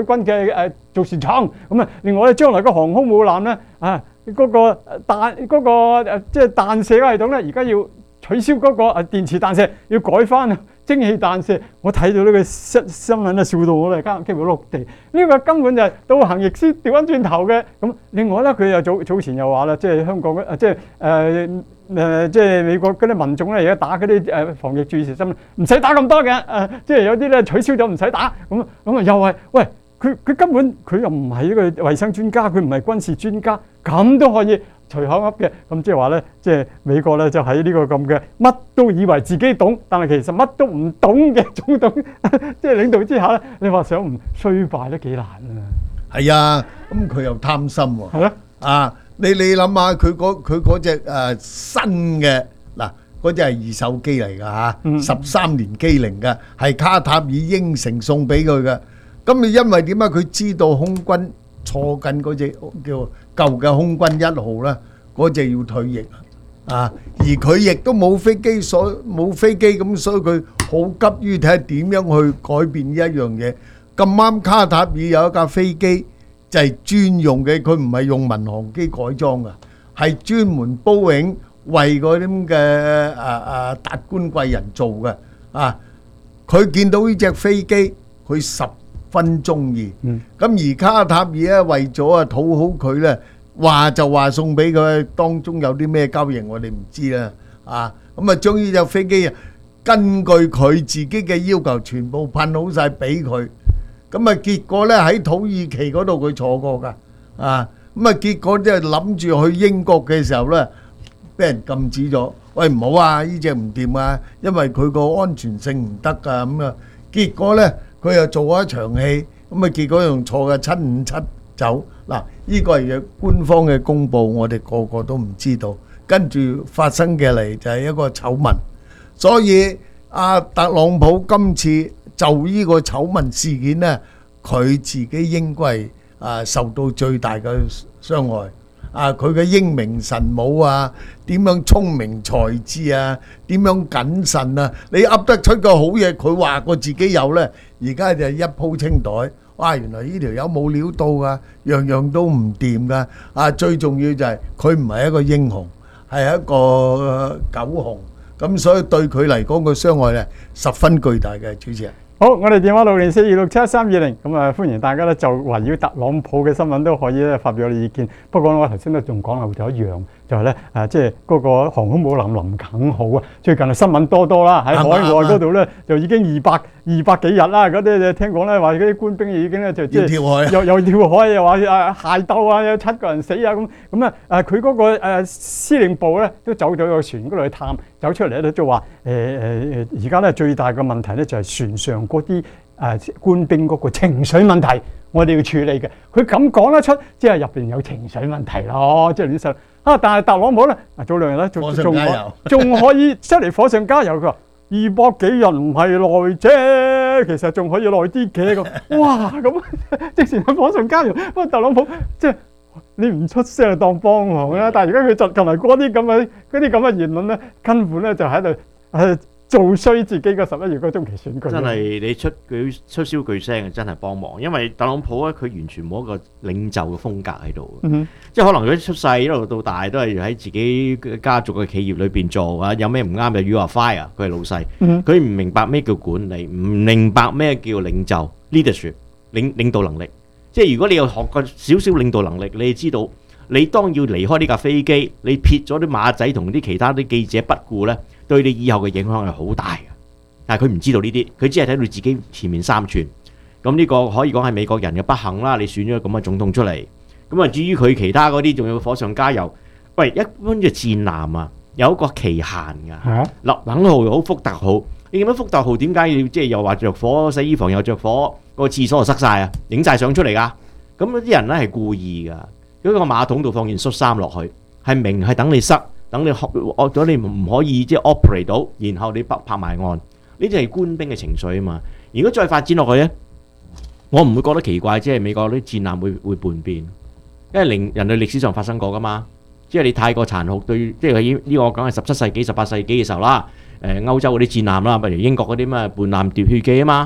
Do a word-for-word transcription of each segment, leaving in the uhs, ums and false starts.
軍嘅誒造船廠，咁啊，另外咧將來個航空母艦咧啊嗰個彈嗰個誒即係彈射嘅系統咧，而家要取消嗰個誒電磁彈射，要改翻蒸汽彈射。我睇到呢個新新聞啊，笑到我哋間幾乎落地。呢個根本就係倒行逆施，調翻轉頭嘅。咁另外咧，佢又早早前又話啦，即係香港嘅即係誒誒，即係美國嗰啲民眾咧，而家打嗰啲誒防疫注射針，唔使打咁多嘅。誒、呃，即係有啲咧取消咗唔使打。咁咁啊，又係喂。佢佢根本佢又唔係一個衞生專家，佢唔係軍事專家，咁都可以隨口噏嘅。咁即係話咧，即係美國咧就喺呢個咁嘅乜都以為自己懂，但係其實乜都唔懂嘅總統，即係領導之下咧，你話想唔衰敗都幾難啊！ 係啊，咁佢又貪心喎。 係咯， 啊，你你諗下佢嗰佢嗰隻誒新嘅嗱，嗰隻係二手機嚟㗎嚇，十三年機齡㗎，係卡塔爾應承送俾佢嘅。咁你因為點解佢知道空軍錯緊嗰隻叫舊嘅空軍一號咧，嗰隻要退役啊，而佢亦都冇飛機，所冇飛機咁，所以佢好急於睇下點樣去改變呢一樣嘢。咁啱卡塔爾有一架飛機就係專用嘅，佢唔係用民航機改裝嘅，係專門波影為嗰啲嘅誒誒達官貴人做嘅啊。佢見到呢隻飛機，佢十分中意，咁而卡塔爾咧為咗啊討好佢咧，話就話送俾佢，當中有啲咩交易我哋唔知啦，啊，咁啊將呢隻飛機啊根據佢自己嘅要求全部噴好曬俾佢，咁啊結果咧喺土耳其嗰度佢坐過㗎，啊，咁啊結果即係諗住去英國嘅時候咧，俾人禁止咗，喂唔好啊，呢隻唔掂啊，因為佢個安全性唔得啊，咁啊結果咧。佢又做咗一場戲，咁啊結果用錯嘅七五七走嗱，呢個係官方嘅公佈，我哋個個都唔知道。跟住發生嘅嚟就係一個醜聞，所以阿特朗普今次就呢個醜聞事件呢，佢自己應該係啊受到最大嘅傷害。啊！佢嘅英明神武啊，點樣聰明才智啊，點樣謹慎啊？你噏得出個好嘢，佢話過自己有呢，而家就一鋪清袋。哇！原來呢條友冇料到噶，樣樣都唔掂噶。啊！最重要就係佢唔係一個英雄，係一個狗熊。咁所以對佢嚟講個傷害呢，十分巨大嘅。主持人。好，我哋電話六零四二六七三二零，咁啊歡迎大家咧就圍繞特朗普嘅新聞都可以咧發表你意見。不過我頭先都仲講漏咗一樣，就係咧誒，即係嗰個航空母艦林肯號啊，最近係新聞多多啦，喺海外嗰度咧就已經二百二百幾日啦，嗰啲聽講咧話嗰啲官兵已經咧就即係跳海，又又跳海，又話誒械鬥啊，有七個人死啊咁咁啊誒佢嗰個誒司令部咧都走咗個船嗰度去探，走出嚟咧就話誒誒誒而家咧最大嘅問題咧就係船上嗰啲誒官兵嗰個情緒問題，我哋要處理嘅。佢咁講得出，即係入邊有情緒問題咯，即係呢實啊！但係特朗普咧，啊早兩日咧仲仲仲可以出嚟火上加油，佢話二百幾日唔係耐啫，其實仲可以耐啲嘅咁。哇！咁即時喺火上加油，不過特朗普即係你唔出聲就當幫忙啦。但係而家佢就近嚟嗰啲咁嘅嗰啲咁嘅言論咧，根本咧就喺度誒。做衰自己個十一月個中期選舉， 真係你出佢出燒巨聲真係幫忙，因為特朗普咧佢完全冇一個領袖嘅風格喺度，嗯、即係可能佢出世一路到大都係喺自己家族嘅企業裏邊做啊，有咩唔啱就 you are fire，佢係老細，佢、嗯、唔明白咩叫管理，唔明白咩叫領袖 leadership 領領導能力，即係如果你有學過少少領導能力，你知道你當要離開呢架飛機，你撇咗啲馬仔同啲其他啲記者不顧咧。對你以後嘅影響係好大嘅，但係佢唔知道呢啲，佢只係睇到自己前面三寸。咁呢個可以講係美國人嘅不幸啦。你選咗咁嘅總統出嚟，咁啊至於佢其他嗰啲，仲要火上加油。喂，一般嘅戰艦啊，有一個期限㗎。林肯號好，福特號，你見到福特號點解要即係又話着火，洗衣房又着火，個廁所就塞晒啊，影晒相出嚟㗎。咁嗰啲人咧係故意㗎，喺個馬桶度放件恤衫落去，係明係等你塞。等你學惡咗，你唔可以即係 operate 到，然後你拍拍埋岸，呢啲係官兵嘅情緒啊嘛。如果再發展落去咧，我唔會覺得奇怪，即係美國啲戰艦會會叛變，因為零人類歷史上發生過噶嘛。即係你太過殘酷對，即係呢個講係十七世紀、十八世紀嘅時候啦。誒歐洲嗰啲戰艦啦，譬如英國嗰啲咩叛艦奪血記啊嘛，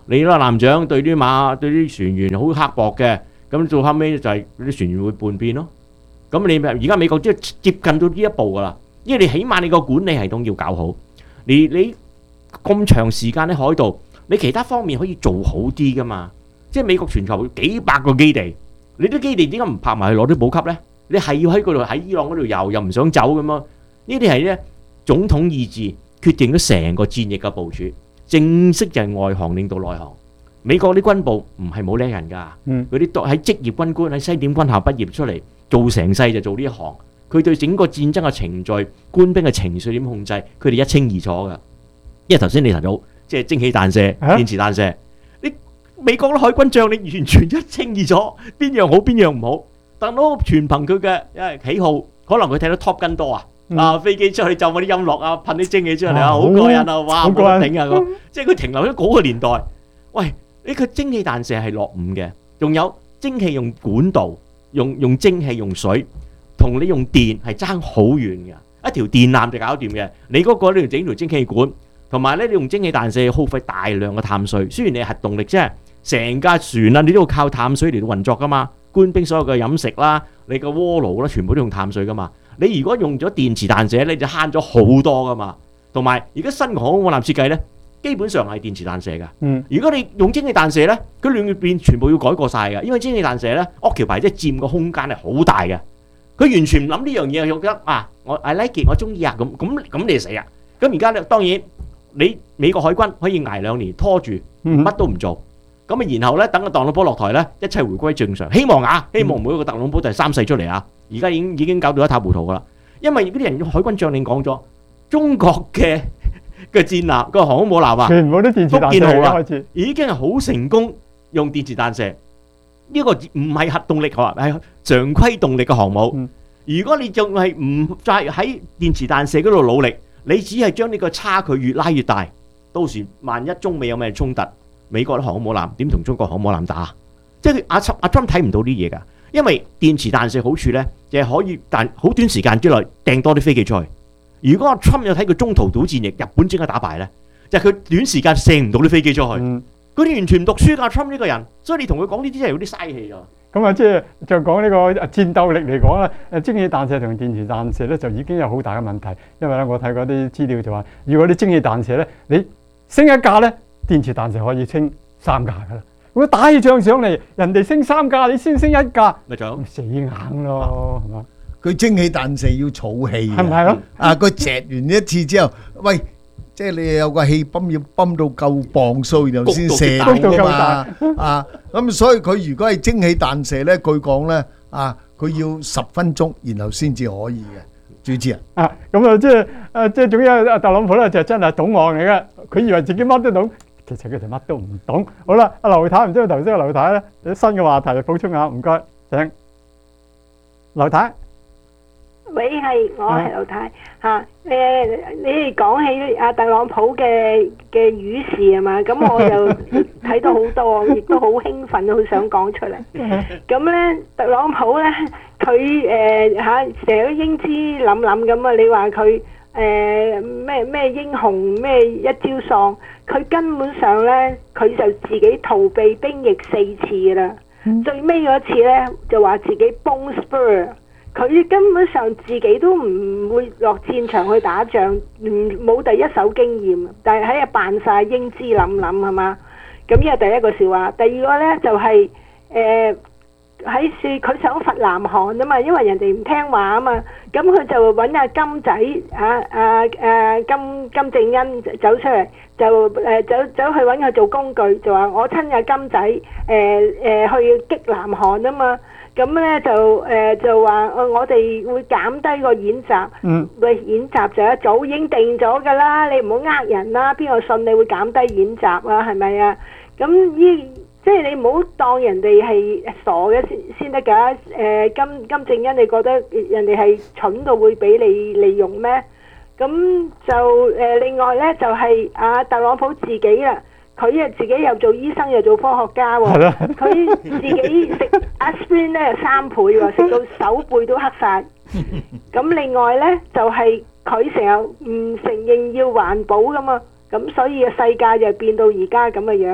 你嗰個艦長對啲馬對啲船員好刻薄嘅，咁到後尾就係啲船員會叛變咯。咁你而家美國即係接近到呢一步噶啦，因為你起碼你個管理系統要搞好，你你咁長時間喺海度，你其他方面可以做好啲噶嘛。即係美國全球幾百個基地，你啲基地點解唔拍埋去攞啲補給呢？你係要喺嗰度喺伊朗嗰度遊，又唔想走咁咯？呢啲係咧總統意志決定咗成個戰役嘅部署，正式就係外行領導內行。美國啲軍部唔係冇叻人㗎，嗰啲喺職業軍官喺西點軍校畢業出嚟，做成世就做呢一行。佢對整個戰爭嘅程序、官兵嘅情緒點控制，佢哋一清二楚㗎。因為頭先你提到即係蒸汽彈射、電磁彈射，你美國啲海軍將領完全一清二楚，邊樣好邊樣唔好。但都全憑佢嘅因為喜好，可能佢睇到 Top Gun 多啊，啊飛機出去奏嗰啲音樂啊，噴啲蒸汽出嚟啊，好過癮啊！哇，冇得頂啊！咁即係佢停留喺嗰個年代。喂，呢個蒸汽彈射係落伍嘅，仲有蒸汽用管道，用用蒸汽用水，同你用電係爭好遠嘅。一條電纜就搞掂嘅，你嗰個你要整條蒸汽管，同埋咧你用蒸汽彈射耗費大量嘅碳水。雖然你係核動力啫，成架船啊你都要靠碳水嚟到運作噶嘛。官兵所有嘅飲食啦，你個鍋爐啦，全部都用碳水噶嘛。你如果用咗電磁彈射，你就慳咗好多噶嘛。同埋而家新嘅航空母艦設計咧，基本上係電磁彈射噶。嗯，如果你用蒸汽彈射咧，佢裏邊全部要改過晒噶，因為蒸汽彈射咧，occupy即係佔個空間係好大嘅。佢完全唔諗呢樣嘢，覺得啊，我 I like it，我中意啊，咁咁咁你就死啊。咁而家咧，當然你美國海軍可以捱兩年拖住，乜都唔做。咁啊，然後咧，等個特朗普落台咧，一切回歸正常。希望啊，希望每一個特朗普第三世出嚟啊！而家已經已經搞到一塌糊塗噶啦。因為嗰啲人海軍將領講咗，中國嘅嘅戰艦個航空母艦啊， 全部都電磁彈射啦，開始已經係好成功用電磁彈射。呢個唔係核動力學，係常規動力嘅航母。嗯、如果你仲係唔再喺電磁彈射嗰度努力，你只係將呢個差距越拉越大，到時萬一中美有咩衝突，美國啲航空母艦點同中國航空母艦打？即係阿阿 Trump 睇唔到啲嘢㗎，因為電磁彈射好處咧，就係可以但好短時間之內掟多啲飛機出去。如果阿 Trump 有睇佢中途島戰役，日本點解打敗咧？就係、是、佢短時間射唔到啲飛機出去。嗯佢哋完全唔讀書㗎 Trump 呢個人，所以你同佢講呢啲真係有啲嘥氣㗎。 咁啊，即係就講呢個戰鬥力嚟講咧，誒蒸汽彈射同電磁彈射咧就已經有好大嘅問題，因為咧我睇過啲資料就話，如果你蒸汽彈射咧，你升一架咧，電磁彈射可以升三架㗎啦。如果打起仗上嚟，人哋升三架，你先升一架，咪就死硬咯，係嘛？ 佢蒸汽彈射要儲氣， 係咪咯？ 啊，佢擲完一次之後，喂。即係你有個氣泵要泵到夠磅數，然後先射到㗎嘛啊！咁所以佢如果係蒸汽彈射咧，據講咧啊，佢要十分鐘，然後先至可以嘅。主持人啊，咁啊即係啊即係總之啊特朗普咧就真係懂王嚟嘅，佢以為自己乜都懂，其實佢哋乜都唔懂。好啦，阿劉太唔知道頭先阿劉太咧有新嘅話題補充下，唔該請劉太。 喂，係我係劉太嚇。誒，你哋講起阿特朗普嘅嘅語事係嘛？咁我就睇到好多，亦都好興奮，好想講出嚟。咁咧，特朗普咧，佢誒嚇成日都英姿凛凛咁啊！你話佢誒咩咩英雄咩一朝喪，佢根本上咧，佢就自己逃避兵役四次噶啦。最尾嗰次咧，就話自己 bone spur。佢根本上自己都唔會落戰場去打仗，唔冇第一手經驗，但係喺度扮晒英姿凛凛係嘛？咁呢個第一個笑話，第二個咧就係誒喺説佢想罰南韓啊嘛，因為人哋唔聽話啊嘛，咁佢就揾阿金仔啊啊啊金金正恩走出嚟，就誒、呃、走走去揾佢做工具，就話我親阿金仔誒誒、呃呃、去擊南韓啊嘛。咁咧就誒、呃、就話我哋會減低個演習，嗯，喂演習就一早已經定咗㗎啦，你唔好呃人啦，邊個信你會減低演習啊？係咪啊？咁呢即係你唔好當人哋係傻嘅先先得㗎。誒、呃、金金正恩，你覺得人哋係蠢到會俾你利用咩？咁就誒、呃、另外咧就係、是、啊特朗普自己啦。佢啊自己又做醫生又做科學家喎，佢自己食 aspirin 咧三倍喎，食到手背都黑晒。咁另外咧就係佢成日唔承認要環保噶嘛，咁所以個世界就變到而家咁嘅樣啦。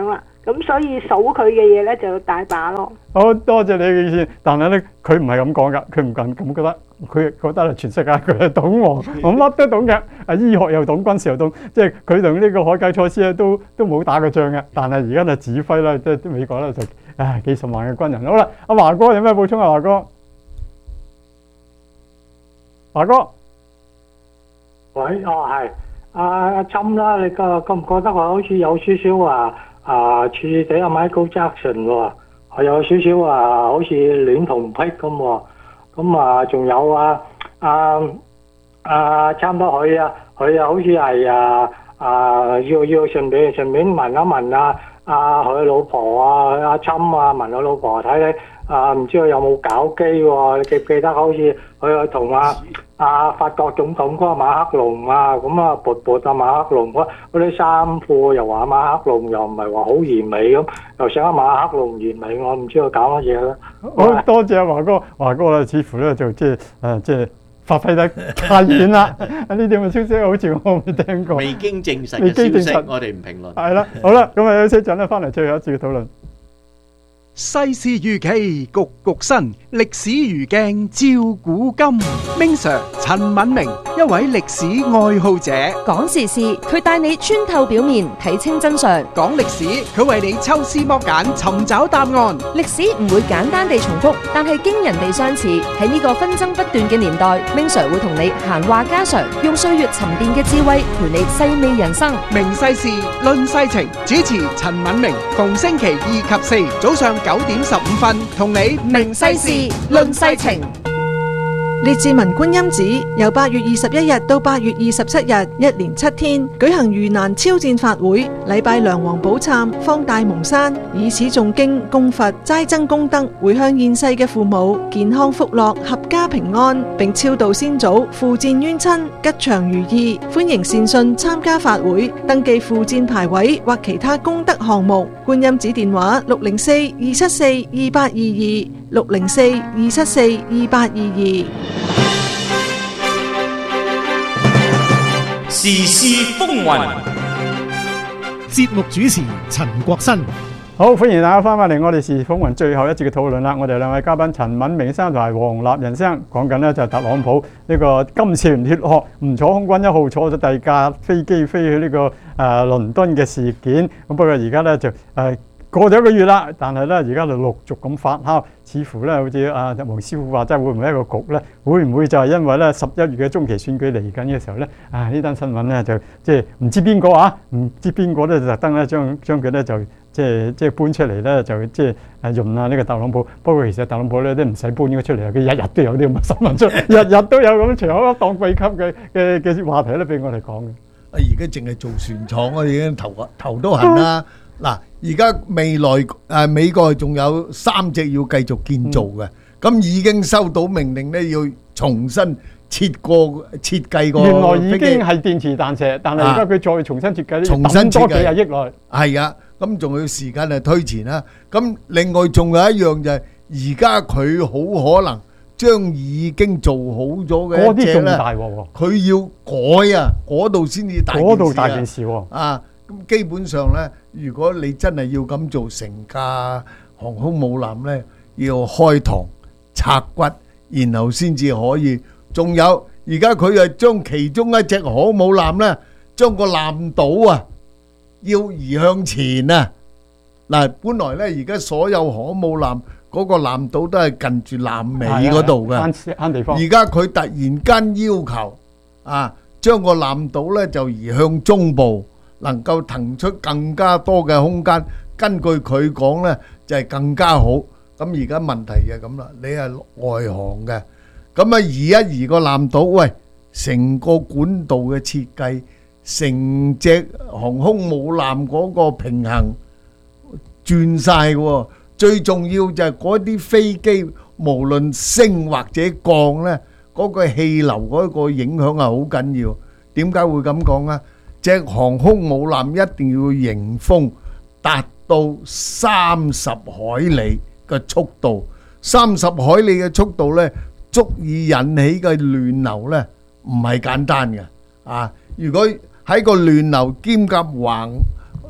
咁所以數佢嘅嘢咧就大把咯。 好多謝你嘅意見，但係咧佢唔係咁講㗎，佢唔咁咁覺得，佢覺得係全世界佢係懂喎，我乜都懂嘅，啊醫學又懂，軍事又懂，即係佢同呢個海戒賽斯咧都都冇打過仗嘅，但係而家就指揮啦，即係美國咧就唉幾十萬嘅軍人。好啦，阿華哥有咩補充啊？華哥，華哥， 喂，哦係，阿阿針啦，你覺覺唔覺得話好似有少少話啊似似地阿 Michael Jackson 喎？係有少少話好似戀童癖咁喎。咁啊，仲有啊，啊啊，差唔多佢啊，佢啊，好似係啊啊，要要順便順便問一問啊，啊佢老婆啊，阿侵啊，問佢老婆睇睇啊，唔知佢有冇搞基喎？你記唔記得好似佢同啊啊法國總統嗰個馬克龍啊，咁啊撥撥啊馬克龍嗰嗰啲衫褲，又話馬克龍又唔係話好完美咁，又想阿馬克龍完美，我唔知佢搞乜嘢啦。 好多謝華哥，華哥咧似乎咧就即係誒即係發揮得太遠啦。呢啲咁嘅消息好似我未聽過， 未經證實未經證實嘅消息，我哋唔評論。 係啦，好啦，咁啊休息陣咧，翻嚟最後一次嘅討論。 世事如棋，局局新，歷史如鏡照古今。Ming Sir 陳敏明，一位歷史愛好者， 講時事，佢帶你穿透表面，睇清真相； 講歷史，佢為你抽絲剝繭，尋找答案。 歷史唔會簡單地重複，但係驚人地相似。喺呢個紛爭不斷嘅年代，Ming Sir會同你閒話家常，用歲月沉澱嘅智慧陪你細味人生。 明世事，論世情，主持陳敏明，逢星期二及四早上九點十五分，同你明世事，論世情。 列治文觀音寺由八月二十一日到八月二十七日，一連七天舉行盂蘭超薦法會，禮拜梁皇寶懺，方大蒙山，以此誦經供佛，齋增功德，回向現世嘅父母健康福樂，合家平安，並超度先祖，附薦冤親，吉祥如意。歡迎善信參加法會，登記附薦牌位或其他功德項目。觀音寺電話六零四二七四二八二二六零四二七四二八二二。 時事風雲，節目主持陳國新。 好，歡迎大家翻返嚟我哋時事風雲最後一節嘅討論啦。我哋兩位嘉賓陳敏明生同埋黃立仁生講緊呢就係特朗普呢個金錢鐵殼唔坐空軍一號，坐咗第二架飛機飛去呢、這個誒、呃、倫敦嘅事件。咁不過而家咧就誒。呃過咗一個月啦，但係咧而家就陸續咁發酵，似乎咧好似啊黃師傅話齋，會唔會一個局咧？會唔會就係因為咧十一月嘅中期選舉嚟緊嘅時候咧？啊呢單新聞咧就即係唔知邊個啊，唔知邊個咧就特登咧將將佢咧就即係即係搬出嚟咧，就即係誒用啊呢個特朗普。不過其實特朗普咧都唔使搬呢個出嚟，佢日日都有啲咁嘅新聞出，日日都有咁隨口一當秘笈嘅嘅嘅話題咧俾我哋講嘅。 啊而家淨係做船廠，我哋已經頭頭都痕啦。嗱，而家未來誒美國仲有三隻要繼續建造嘅，咁已經收到命令咧，要重新設過設計過。 原來已經係電池彈射，但係而家佢再重新設計， 重新多幾廿億內。 係啊，咁仲要時間係推前啦。咁另外仲有一樣就係，而家佢好可能將已經做好咗嘅一隻咧，佢要改啊，嗰度先至大件事啊。嗰度大件事喎。啊！咁基本上咧，如果你真係要咁做，成架航空母艦咧，要開膛拆骨，然後先至可以。仲有而家佢係將其中一隻航空母艦咧，將個艦島啊，要移向前啊。嗱，本來咧而家所有航空母艦嗰個艦島都係近住艦尾嗰度嘅，慳慳地方。而家佢突然間要求啊，將個艦島咧就移向中部。能夠騰出更加多嘅空間，根據佢講呢，就係更加好。咁而家問題就係咁啦，你係外行嘅，咁啊移一移個艦島，喂，成個管道嘅設計，成隻航空母艦嗰個平衡轉曬喎。最重要就係嗰啲飛機，無論升或者降呢，嗰個氣流嗰個影響係好緊要。點解會咁講啊？隻航空母艦一定要迎風達到三十海里嘅速度，三十海里嘅速度呢，足以引起嘅亂流呢，唔係簡單嘅啊！如果喺個亂流兼夾橫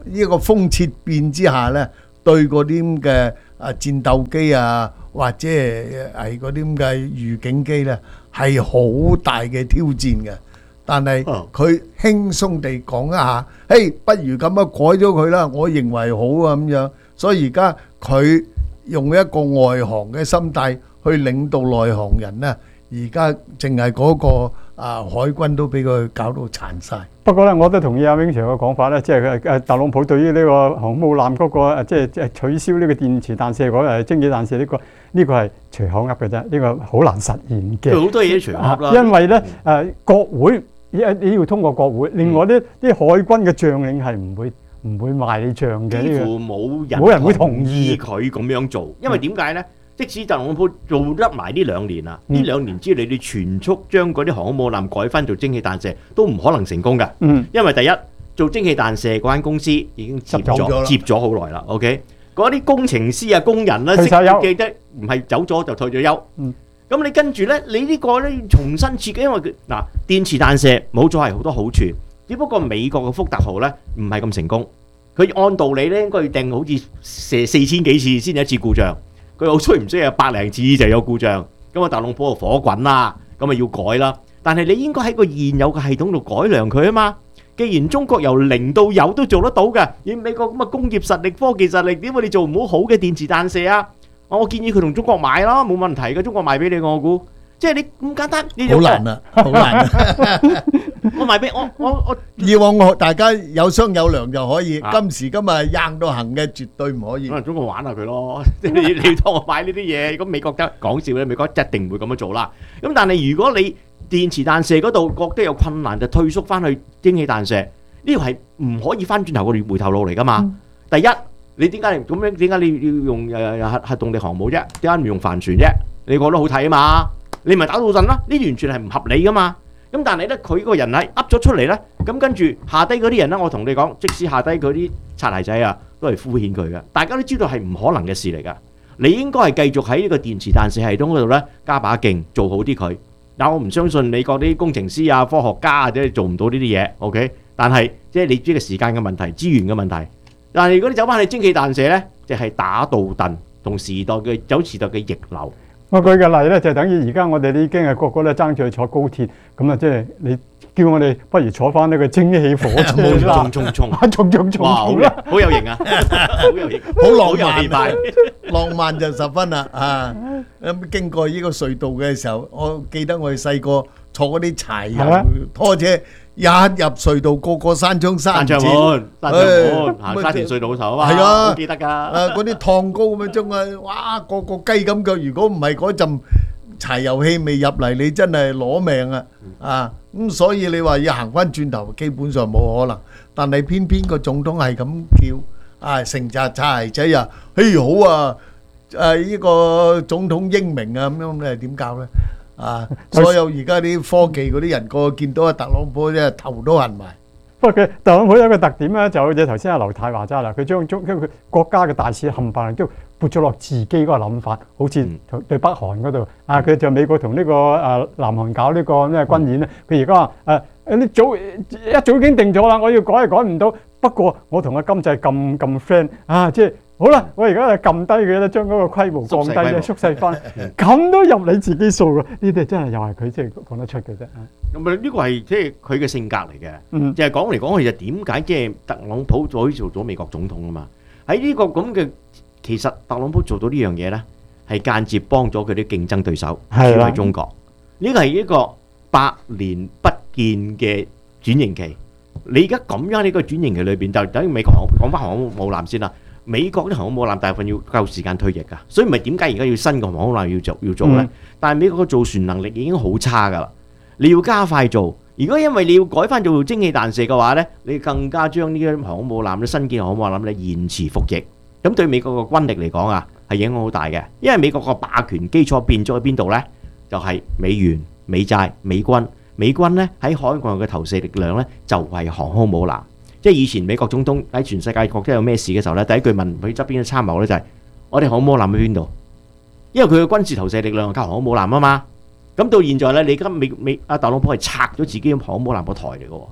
呢個風切變之下咧，對嗰啲咁嘅啊戰鬥機啊，或者係嗰啲咁嘅預警機咧，係好大嘅挑戰嘅。但係佢輕鬆地講一下，嘿，不如咁樣改咗佢啦，我認為好啊咁樣。所以而家佢用一個外行嘅心態去領導內行人咧，而家淨係嗰個啊海軍都俾佢搞到殘晒。 不過咧，我都同意阿 Wing Sir 嘅講法咧，即係誒特朗普對於呢個航空母艦嗰、那個誒，即係即係取消呢個電磁彈射嗰誒蒸汽彈射呢、這個呢、這個係隨口噏嘅啫，呢、這個好難實現嘅。 好多嘢都隨口噏啦。 因為咧誒、呃、國會你要通過國會，另外啲啲海軍嘅將領係唔會唔會賣你帳嘅。 幾乎冇人冇人會同意佢咁樣做，因為點解咧？即使特朗普做得埋呢兩年啦，呢、嗯、兩年之內你哋全速將嗰啲航空母艦改翻做蒸汽彈射，都唔可能成功嘅。嗯，因為第一做蒸汽彈射嗰間公司已經接咗接咗好耐啦。OK，嗰啲工程師啊、工人咧，識記得唔係走咗就退咗休。嗯，咁你跟住咧，你呢個咧重新設計，因為嗱電磁彈射冇錯係好多好處，只不過美國嘅福特號咧唔係咁成功。佢按道理咧應該要定好似射四千幾次先有一次故障。佢好衰唔衰啊？百零次就有故障，咁啊特朗普就火滾啦，咁啊要改啦。但係你應該喺個現有嘅系統度改良佢啊嘛。既然中國由零到有都做得到嘅，以美國咁嘅工業實力、科技實力，點解你做唔好好嘅電磁彈射啊？我建議佢同中國買啦，冇問題嘅，中國賣俾你，我估。即係你咁簡單，你好難啊，好難啊！ 我賣俾我我我以往我大家有商有量就可以，啊、今時今日硬到行嘅絕對唔可以。 可能中國玩下佢咯，你你當我買呢啲嘢，咁美國得講笑咧，美國一定唔會咁樣做啦。咁但係如果你電磁彈射嗰度覺得有困難，就退縮翻去蒸汽彈射，呢個係唔可以翻轉頭嘅回頭路嚟噶嘛。嗯、第一，你點解咁樣？點解你要用誒核核動力航母啫？點解唔用帆船啫？你覺得好睇啊嘛？你咪打到陣啦！呢完全係唔合理噶嘛。咁但係咧，佢個人係噏咗出嚟咧，咁跟住下低嗰啲人咧，我同你講，即使下低嗰啲擦鞋仔啊，都係敷衍佢嘅。大家都知道係唔可能嘅事嚟噶。你應該係繼續喺呢個電磁彈射系統嗰度咧，加把勁，做好啲佢。但我唔相信美國啲工程師啊、科學家啊，即係做唔到呢啲嘢。OK，但係即係你知個時間嘅問題、資源嘅問題。但係如果你走翻去蒸汽彈射咧，就係打倒頓，同時代嘅走時代嘅逆流。 我舉個例咧，就等於而家我哋已經係個個咧爭住去坐高鐵，咁啊即係你叫我哋不如坐翻呢個蒸汽火車啦， 衝衝衝， 衝衝衝衝啦， 好有型啊，好有型， 好浪漫，浪漫就十分啦啊！咁經過呢個隧道嘅時候，我記得我哋細個坐嗰啲柴油拖車。一入隧道，個個山槍山箭， 山門，山門行沙田隧道頭啊嘛，係啊，好記得㗎。 誒嗰啲燙高咁樣將啊，哇個個雞咁腳，如果唔係嗰陣柴油氣未入嚟，你真係攞命啊！啊咁，所以你話要行翻轉頭，基本上冇可能。但係偏偏個總統係咁叫，啊成扎柴仔啊，嘿好啊！誒呢個總統英明啊，咁樣你係點教咧？啊！所有而家啲科技嗰啲人個個見到阿特朗普咧頭都痕埋。 不過佢特朗普有一個特點咧，就好似頭先阿劉太話齋啦，佢將將佢國家嘅大事冚唪唥都撥咗落自己嗰個諗法，好似對北韓嗰度啊，佢就美國同呢個誒南韓搞呢個咩軍演咧，佢而家話誒誒你早一早已經定咗啦，我要改係改唔到。不過我同阿金仔咁咁 friend 啊，即係。好啦，我而家係撳低佢咧，將嗰個規模降低咧，縮細翻，咁都入你自己數嘅，呢啲真係又係佢即係講得出嘅啫。 咁啊，呢個係即係佢嘅性格嚟嘅，嗯、就係講嚟講去就點解即係特朗普可以做咗美國總統啊嘛？喺呢個咁嘅，其實特朗普做到呢樣嘢咧，係間接幫咗佢啲競爭對手，主要係中國。呢個係一個百年不見嘅轉型期。你而家咁樣呢個轉型期裏邊，就等於美國航講翻航空母艦先啦。美國啲航空母艦大部分要夠時間退役㗎，所以咪點解而家要新嘅航空母艦要做要做咧？嗯、但係美國嘅造船能力已經好差㗎啦，你要加快做。如果因為你要改翻做蒸汽彈射嘅話咧，你更加將呢啲航空母艦咧新建航空母艦咧延遲服役，咁對美國嘅軍力嚟講啊係影響好大嘅。因為美國個霸權基礎變咗喺邊度咧？就係、是、美元、美債、美軍。美軍咧喺海外嘅投射力量咧就係、是、航空母艦。即係以前美國總統喺全世界覺得有咩事嘅時候咧，第一句問佢側邊嘅參謀咧就係、是：我哋航空母艦喺邊度？因為佢嘅軍事投射力量係靠航空母艦啊嘛。咁到現在咧，你而家美美阿特朗普係拆咗自己嘅航空母艦個台嚟嘅喎。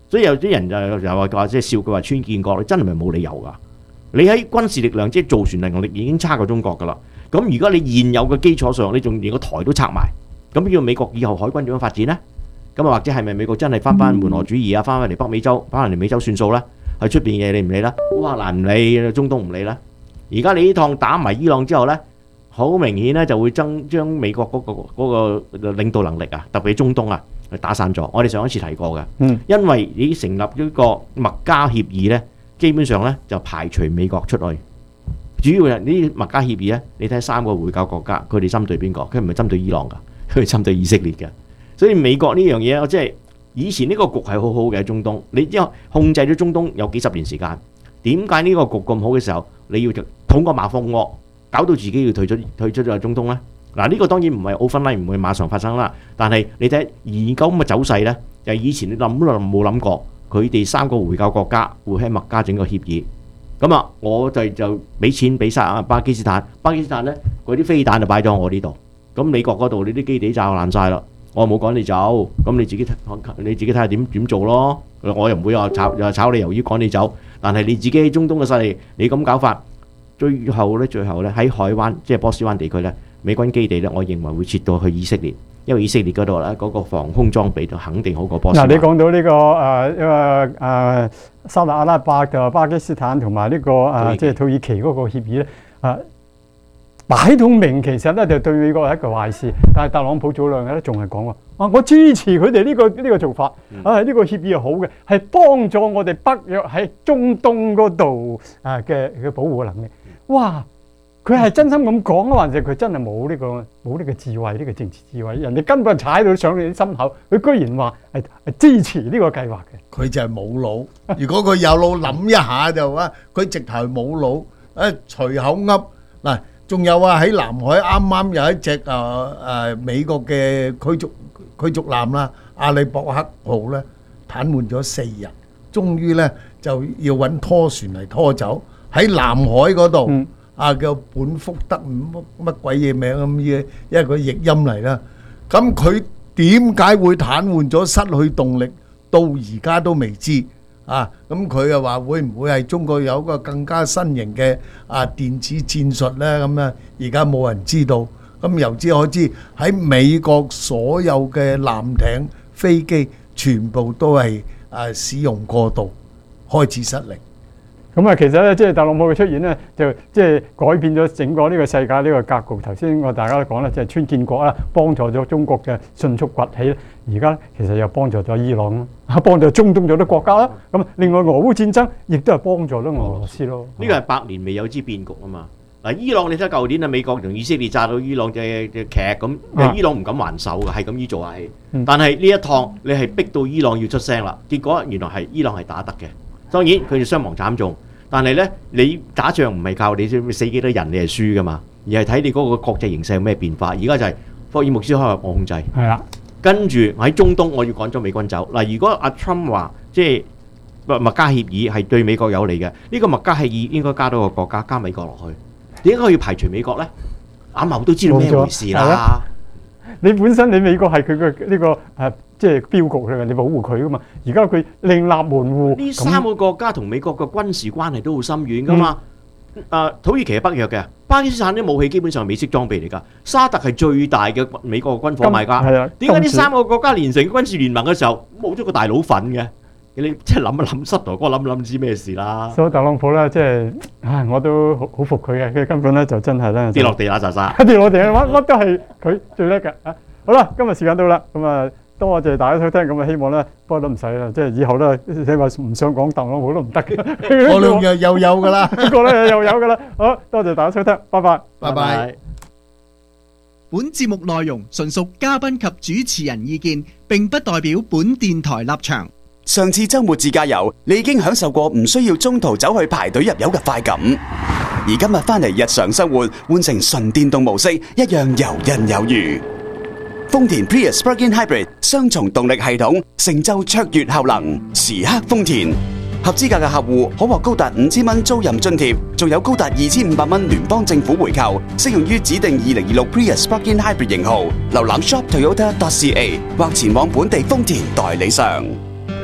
所以有啲人就又話話即係笑佢話川建國，你真係咪冇理由㗎？你喺軍事力量即係造船能力已經差過中國㗎啦。咁如果你現有嘅基礎上，你仲連個台都拆埋，咁叫美國以後海軍點樣發展呢？咁啊或者係咪美國真係翻翻門羅主義啊，翻返嚟北美洲，翻返嚟美洲算數呢？喺出邊嘢你唔理啦，烏克蘭唔理，中東唔理啦。而家你呢趟打埋伊朗之後呢，好明顯咧就會增將美國嗰、嗰個嗰、嗰個領導能力啊，特別中東啊，打散咗。我哋上一次提過嘅， 嗯， 因為已經成立呢個麥加協議呢，基本上呢就排除美國出去。主要係呢啲麥加協議呢，你睇三個回教國家，佢哋針對邊個？佢唔係針對伊朗㗎，佢係針對以色列嘅。所以美國呢樣嘢，我即係以前呢個局係好好嘅中東，你之後控制咗中東有幾十年時間，點解呢個局咁好嘅時候，你要捅個馬蜂窩，搞到自己要退出退出咗中東呢？嗱，呢個當然唔係奧芬拉唔會馬上發生啦，但係你睇而家咁嘅走勢呢，就係以前你諗都冇諗過，佢哋三個回教國家會喺麥加整個協議。咁啊，我就就俾錢俾晒啊巴基斯坦，巴基斯坦呢，嗰啲飛彈就擺咗我呢度，咁美國嗰度你啲基地炸爛晒啦。我冇趕你走，咁你自己你自己睇下點點做咯。我又唔會話炒又炒你魷魚趕你走，但係你自己喺中東嘅勢力，你咁搞法，最後咧最後咧喺海灣即係波斯灣地區咧，美軍基地咧，我認為會撤到去以色列，因為以色列嗰度咧嗰個防空裝備就肯定好過波斯灣。嗱， 你講到呢、這個誒因為誒沙特阿拉伯嘅巴基斯坦同埋呢個誒即係土耳其嗰個協議咧誒。擺到明，其實咧就對美國係一個壞事，但係特朗普早兩日咧仲係講話，啊我支持佢哋呢個呢、呢個做法，啊呢、呢個協議係好嘅，係幫助我哋北約喺中東嗰度啊嘅嘅保護能力。哇！佢係真心咁講啊，還是佢真係冇呢個冇呢個智慧，呢、呢個政治智慧？人哋根本踩到上你啲心口，佢居然話係係支持呢個計劃嘅。 佢就係冇腦。如果佢有腦諗一下就話，佢直頭冇腦，誒隨口噏嗱。仲有啊！喺南海啱啱有一隻誒誒美國嘅驅逐驅逐艦啦，阿里伯克號咧癱瘓咗四日，終於咧就要揾拖船嚟拖走。喺南海嗰度啊，叫本福德乜乜鬼嘢名咁嘅，因為佢譯音嚟啦。咁佢點解會癱瘓咗、失去動力，到而家都未知。啊，咁佢又話會唔會係中國有個更加新型嘅啊電子戰術咧？咁咧，而家冇人知道。咁由此可知，喺美國所有嘅艦艇、飛機，全部都係啊使用過度，開始失靈。 咁啊，其實咧，即係特朗普嘅出現咧，就即係改變咗整個呢個世界呢個格局。頭先我大家都講啦，即係川建國啦，幫助咗中國嘅迅速崛起咧。而家其實又幫助咗伊朗咯，幫助中東咗啲國家啦。咁另外俄烏戰爭亦都係幫助咗俄羅斯咯。呢個係百年未有之變局啊嘛！嗱，伊朗你睇舊年啊，美國同以色列炸到伊朗嘅嘅劇咁，伊朗唔敢還手嘅，係咁依做下戲。但係呢一趟你係逼到伊朗要出聲啦，結果原來係伊朗係打得嘅。當然佢哋傷亡慘重，但係咧你打仗唔係靠你死幾多人你係輸噶嘛，而係睇你嗰個國際形勢有咩變化。而家就係霍爾木茲海峽我控制。 係啦。 跟住喺中東，我要趕咗美軍走嗱。如果阿 Trump 話即係麥加協議係對美國有利嘅，呢個麥加協議應該加多個國家加美國落去。點解佢要排除美國咧？阿茂都知道咩回事啦。 你本身你美國係佢嘅呢個誒即係標局嚟嘅，你保護佢噶嘛。而家佢另立門戶。呢三個國家同美國嘅軍事關係都好深遠噶嘛。誒土耳其係北約嘅，巴基斯坦啲武器基本上係美式裝備嚟㗎。沙特係最大嘅美國嘅軍火買家。係啊，點解呢三個國家連成軍事聯盟嘅時候冇咗個大佬份嘅？你即係諗一諗，塞頭哥諗一諗知咩事啦。所以特朗普咧，即係唉，我都好好服佢嘅。佢根本咧就真係咧跌落地啦，渣渣跌落地，乜乜都係佢最叻嘅啊！好啦，今日時間到啦，咁啊多謝大家收聽，咁啊希望咧不過都唔使啦，即係以後咧你話唔想講特朗普都唔得嘅。我兩日又有㗎啦，呢個咧又有㗎啦。好多謝大家收聽，拜拜，拜拜。 本節目內容純屬嘉賓及主持人意見，並不代表本電台立場。 上次週末自駕遊，你已經享受過唔需要中途走去排隊入油嘅快感，而今日返嚟日常生活，換成純電動模式，一樣游刃有餘。豐田 Prius Plug-in Hybrid 雙重動力系統，成就卓越效能，時刻豐田。合資格嘅客戶可獲高達五千蚊租賃津貼，仲有高達二千五百蚊聯邦政府回扣，適用於指定二零二六 Prius Plug-in Hybrid 型號。瀏覽 shop toyota dot c a 或前往本地豐田代理商。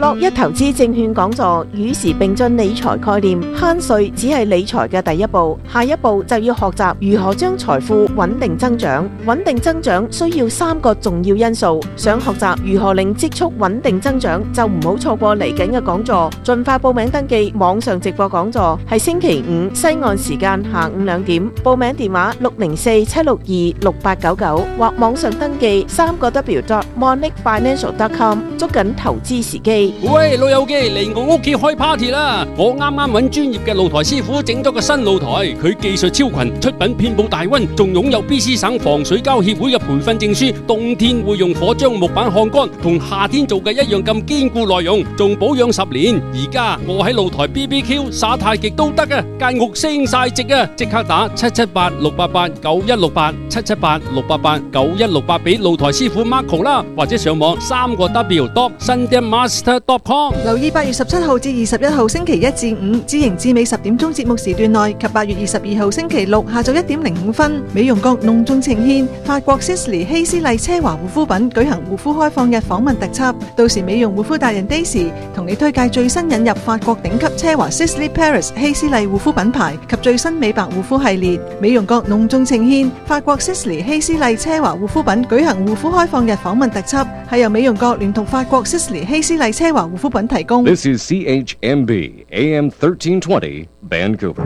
樂一投資證券講座與時並進理財概念，慳稅只係理財嘅第一步，下一步就要學習如何將財富穩定增長。穩定增長需要三個重要因素，想學習如何令積蓄穩定增長，就唔好錯過嚟緊嘅講座，盡快報名登記。網上直播講座係星期五西岸時間下午兩點，報名電話六零四七六二六八九九或網上登記三個 W dot monique financial dot com， 捉緊投資時機。 喂，老友記嚟我屋企開 party 啦！我啱啱揾專業嘅露台師傅整咗個新露台，佢技術超群，出品遍布大溫，仲擁有 B C 省防水膠協會嘅培訓證書。冬天會用火將木板烘乾，同夏天做嘅一樣咁堅固耐用，仲保養十年。而家我喺露台 B B Q 耍太極都得啊！間屋升晒值啊！即刻打七七八六八八九一六八七七八六八八九一六八俾露台師傅 Marco 啦，或者上網三個 W dot sundanmaster dot com。 留意八月十七號至二十一號星期一至五，知型知美十點鐘節目時段內及八月二十二號星期六下晝一點零五分，美容閣隆重呈獻法國 Sisley 希斯麗奢華護膚品舉行護膚開放日訪問特輯，到時美容護膚達人 Daisy 同你推介最新引入法國頂級奢華 Sisley Paris 希斯麗護膚品牌及最新美白護膚系列。美容閣隆重呈獻法國 Sisley 希斯麗奢華護膚品舉行護膚開放日訪問特輯，係由美容閣聯同法國 Sisley 希斯麗奢華護膚品提供。 This is C H M B A M thirteen twenty Vancouver。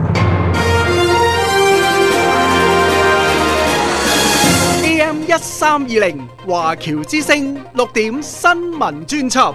A M 一三二零華僑之聲六點新聞專輯。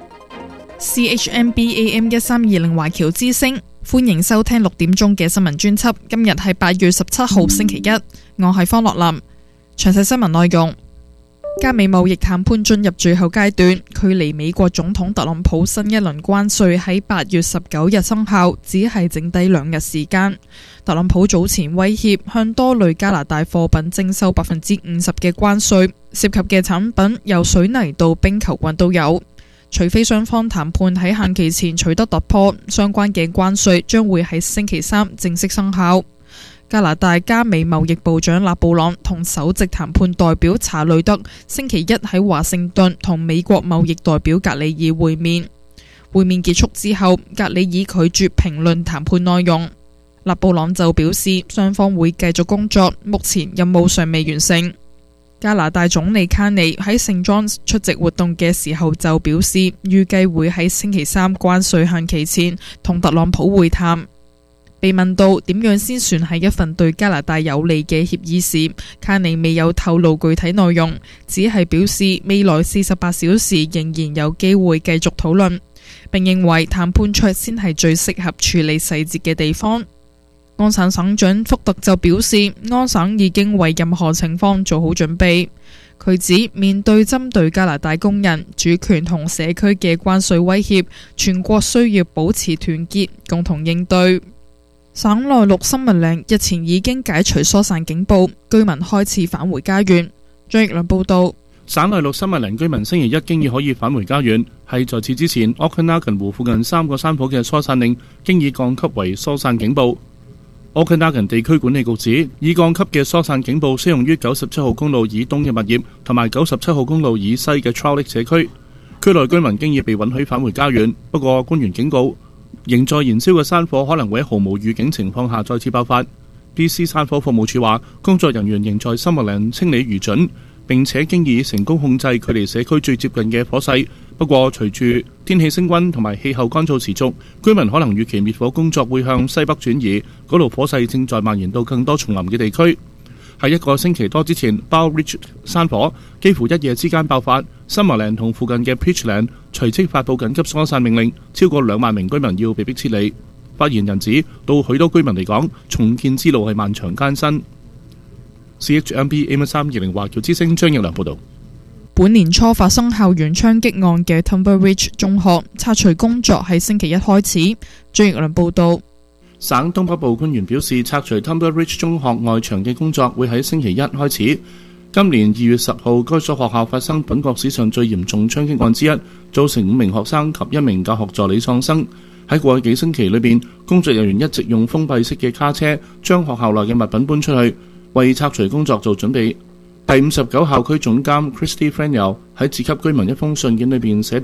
C H M B A M 一三二零華僑之聲，歡迎收聽六點鐘嘅新聞專輯。今日係八月十七號星期一，我係方樂林。詳細新聞內容：加美貿易談判進入最後階段，距離美國總統特朗普新一輪關稅喺八月十九日生效，只係剩低兩日時間。特朗普早前威脅向多類加拿大貨品徵收百分之五十嘅關稅，涉及嘅產品由水泥到冰球棍都有。除非雙方談判喺限期前取得突破，相關嘅關稅將會喺星期三正式生效。加拿大加美貿易部長勒布朗同首席談判代表查雷德星期一喺華盛頓同美國貿易代表格里爾會面。會面結束之後，格里爾拒絕評論談判內容。勒布朗就表示，雙方會繼續工作，目前任務尚未完成。加拿大總理卡尼喺聖莊出席活動嘅時候就表示，預計會喺星期三關稅限期前同特朗普會談。被問到點樣先算係一份對加拿大有利嘅協議時，卡尼未有透露具體內容，只係表示未來四十八小時仍然有機會繼續討論，並認為談判桌先係最適合處理細節嘅地方。安省省長福特就表示，安省已經為任何情況做好準備。佢指面對針對加拿大工人、主權同社區嘅關稅威脅，全國需要保持團結，共同應對。省內陸森文嶺日前已經解除疏散警報，居民開始返回家園。張奕良報道。 省內陸森文嶺居民星期一經已可以返回家園，係在此之前，Okanagan湖附近三個山坡嘅疏散令經已降級為疏散警報。Okanagan 地區管理局指，已降級嘅疏散警報適用於九十七號公路以東嘅物業同埋九十七號公路以西嘅 Trowlick 社區。區內居民經已被允許返回家園，不過官員警告，仍在燃燒嘅山火可能會喺毫無預警情況下再次爆發。B C 山火服務處話，工作人員仍在森文嶺清理餘燼，並且經已成功控制距離社區最接近嘅火勢。不過，隨住天氣升溫同埋氣候乾燥持續，居民可能預期滅火工作會向西北轉移，嗰度火勢正在蔓延到更多叢林嘅地區。喺一個星期多之前 ，Bow Ridge 山火幾乎一夜之間爆發，森文嶺同附近嘅 Peachland 隨即發布緊急疏散命令，超過兩萬名居民要被迫撤離。發言人指，對許多居民嚟講，重建之路係漫長艱辛。C H M B A M 三二零華僑之聲張奕良報道。 本年初發生校園槍擊案嘅 Tumber-Ridge 中學拆除工作喺星期一開始。張奕良報道。 省東北部官員表示，拆除 Tumber-Ridge 中學外牆嘅工作會喺星期一開始。今年二月十號，該所學校發生本國史上最嚴重槍擊案之一，造成五名學生及一名教學助理喪生。喺過去幾星期裏邊，工作人員一直用封閉式嘅卡車將學校內嘅物品搬出去，為拆除工作做準備。第五十九校區總監 Christy Freniel 喺致給居民一封信件裏邊寫到，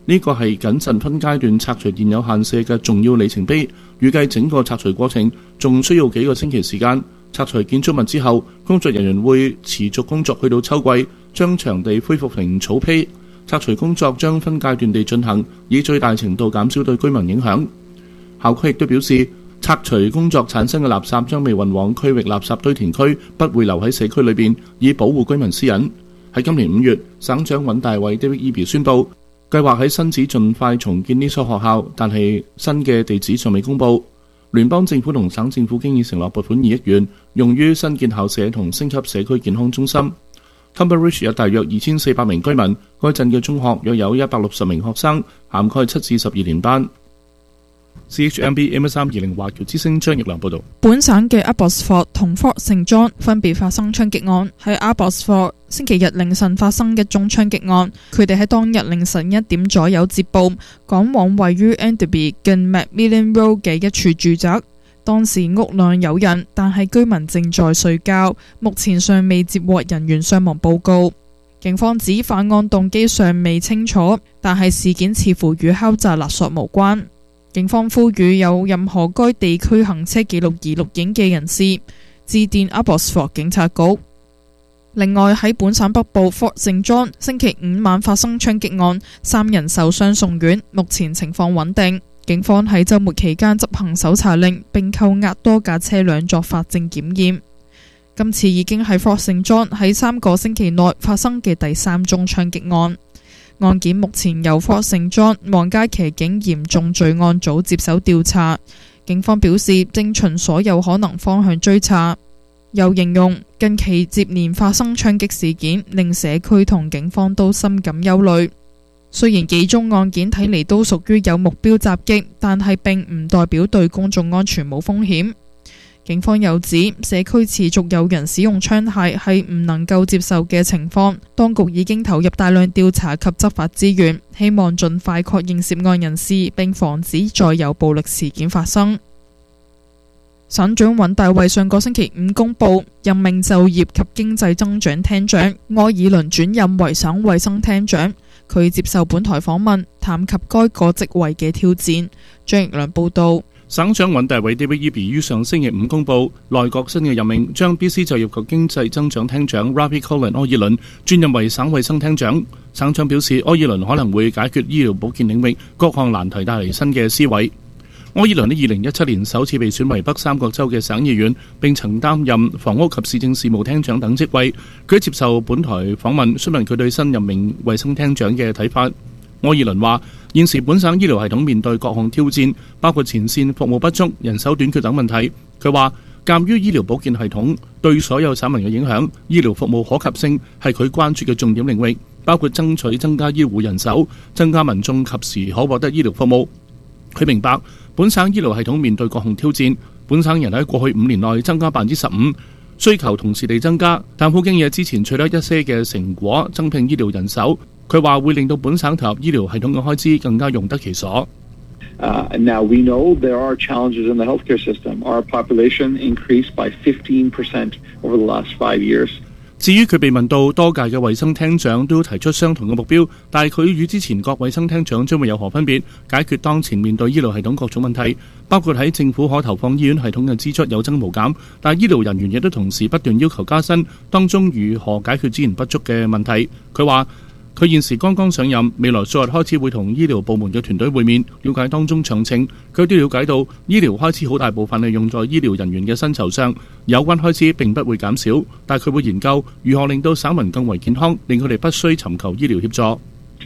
呢個係謹慎分階段拆除現有限舍嘅重要里程碑，預計整個拆除過程仲需要幾個星期時間。拆除建築物之後，工作人員會持續工作去到秋季，將場地恢復成草坯。拆除工作將分階段地進行，以最大程度減少對居民影響。校區亦都表示，拆除工作產生嘅垃圾將被運往區域垃圾堆填區，不會留喺社區裏邊，以保護居民私隱。喺今年五月，省長尹大偉 David Eby 宣布，計劃喺新址盡快重建呢所學校，但係新嘅地址尚未公佈。聯邦政府同省政府經已承諾撥款二億元，用於新建校舍同升級社區健康中心。Tunbridge 有大約二千四百名居民，該鎮嘅中學約有一百六十名學生，涵蓋七至十二年班。C H M B M 三二零華僑之聲張奕良報道。 本省嘅 Abbotsford 同 Fort Saint John 分別發生槍擊案，喺 Abbotsford 星期日凌晨發生一宗槍擊案，佢哋喺當日凌晨一點左右接報，趕往位於 Enderby 近 Macmillan Road 嘅一處住宅。當時屋內有人，但係居民正在睡覺，目前尚未接獲人員傷亡報告。警方指犯案動機尚未清楚，但係事件似乎與敲詐勒索無關。警方呼籲有任何該地區行車記錄儀錄影嘅人士致電 Abbotsford 警察局。另外喺本省北部 Fort Saint John 星期五晚發生槍擊案，三人受傷送院，目前情況穩定。警方喺週末期間執行搜查令，並扣押多架車輛作法證檢驗。今次已經係 Fort Saint John 喺三個星期內發生嘅第三宗槍擊案。案件目前由 Fort Saint John 皇家騎警嚴重罪案組接手調查。警方表示正循所有可能方向追查，又形容近期接連發生槍擊事件，令社區同警方都深感憂慮。雖然幾宗案件睇嚟都屬於有目標襲擊，但係並唔代表對公眾安全冇風險。警方又指社區持續有人使用槍械係唔能夠接受嘅情況，當局已經投入大量調查及執法資源，希望盡快確認涉案人士，並防止再有暴力事件發生。省長尹大衛上個星期五公布任命就業及經濟增長廳長埃爾倫轉任為省衛生廳長。佢接受本台訪問，談及該個職位嘅挑戰。張奕良報道。 省長尹大偉 David Eby 於上星期五公布內閣新嘅任命，將 B C 就業及經濟增長廳長 Ravi Colin 埃爾倫轉任為省衛生廳長。省長表示，埃爾倫可能會解決醫療保健領域各項難題，帶嚟新嘅思維。埃爾倫喺二零一七年首次被選為北三角州嘅省議員，並曾擔任房屋及市政事務廳長等職位。佢接受本台訪問，詢問佢對新任命衛生廳長嘅睇法。埃爾倫話：現時本省醫療系統面對各項挑戰，包括前線服務不足、人手短缺等問題。佢話：鑑於醫療保健系統對所有省民嘅影響，醫療服務可及性係佢關注嘅重點領域，包括爭取增加醫護人手，增加民眾及時可獲得醫療服務。佢明白本省醫療系統面對各項挑戰，本省人喺過去五年內增加百分之十五，需求同時地增加，但好經嘢之前取得一些嘅成果，增聘醫療人手。佢話會令到本省投入醫療系統嘅開支更加用得其所。 Uh, and now we know there are challenges in the healthcare system. Our population increased by fifteen percent over the last five years. 至於佢被問到多屆嘅衛生廳長都提出相同嘅目標，但係佢與之前各衛生廳長將會有何分別？解決當前面對醫療系統各種問題，包括喺政府可投放醫院系統嘅支出有增無減，但係醫療人員亦都同時不斷要求加薪，當中如何解決資源不足嘅問題？佢話佢現時剛剛上任，未來數日開始會同醫療部門嘅團隊會面，了解當中詳情。佢都了解到醫療開支好大部分係用在醫療人員嘅薪酬上，有關開支並不會減少，但佢會研究如何令到省民更為健康，令佢哋不需尋求醫療協助。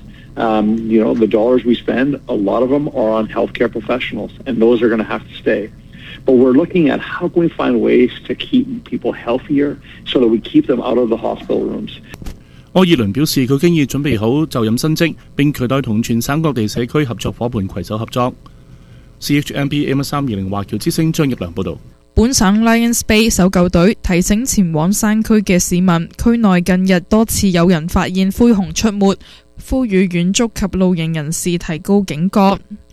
Um, you know, the dollars we spend, a lot of them are on healthcare professionals, and those are going to have to stay. But we're looking at how can we find ways to keep people healthier so that we keep them out of the hospital rooms. 埃爾倫表示，佢經已準備好就任新職，並期待同全省各地社區合作伙伴攜手合作。C H M B M 三二零華僑之聲張奕良報導。 本省 Lions Bay 搜救隊提醒前往山區嘅市民，區內近日多次有人發現灰熊出沒，呼籲遠足及露營人士提高警覺。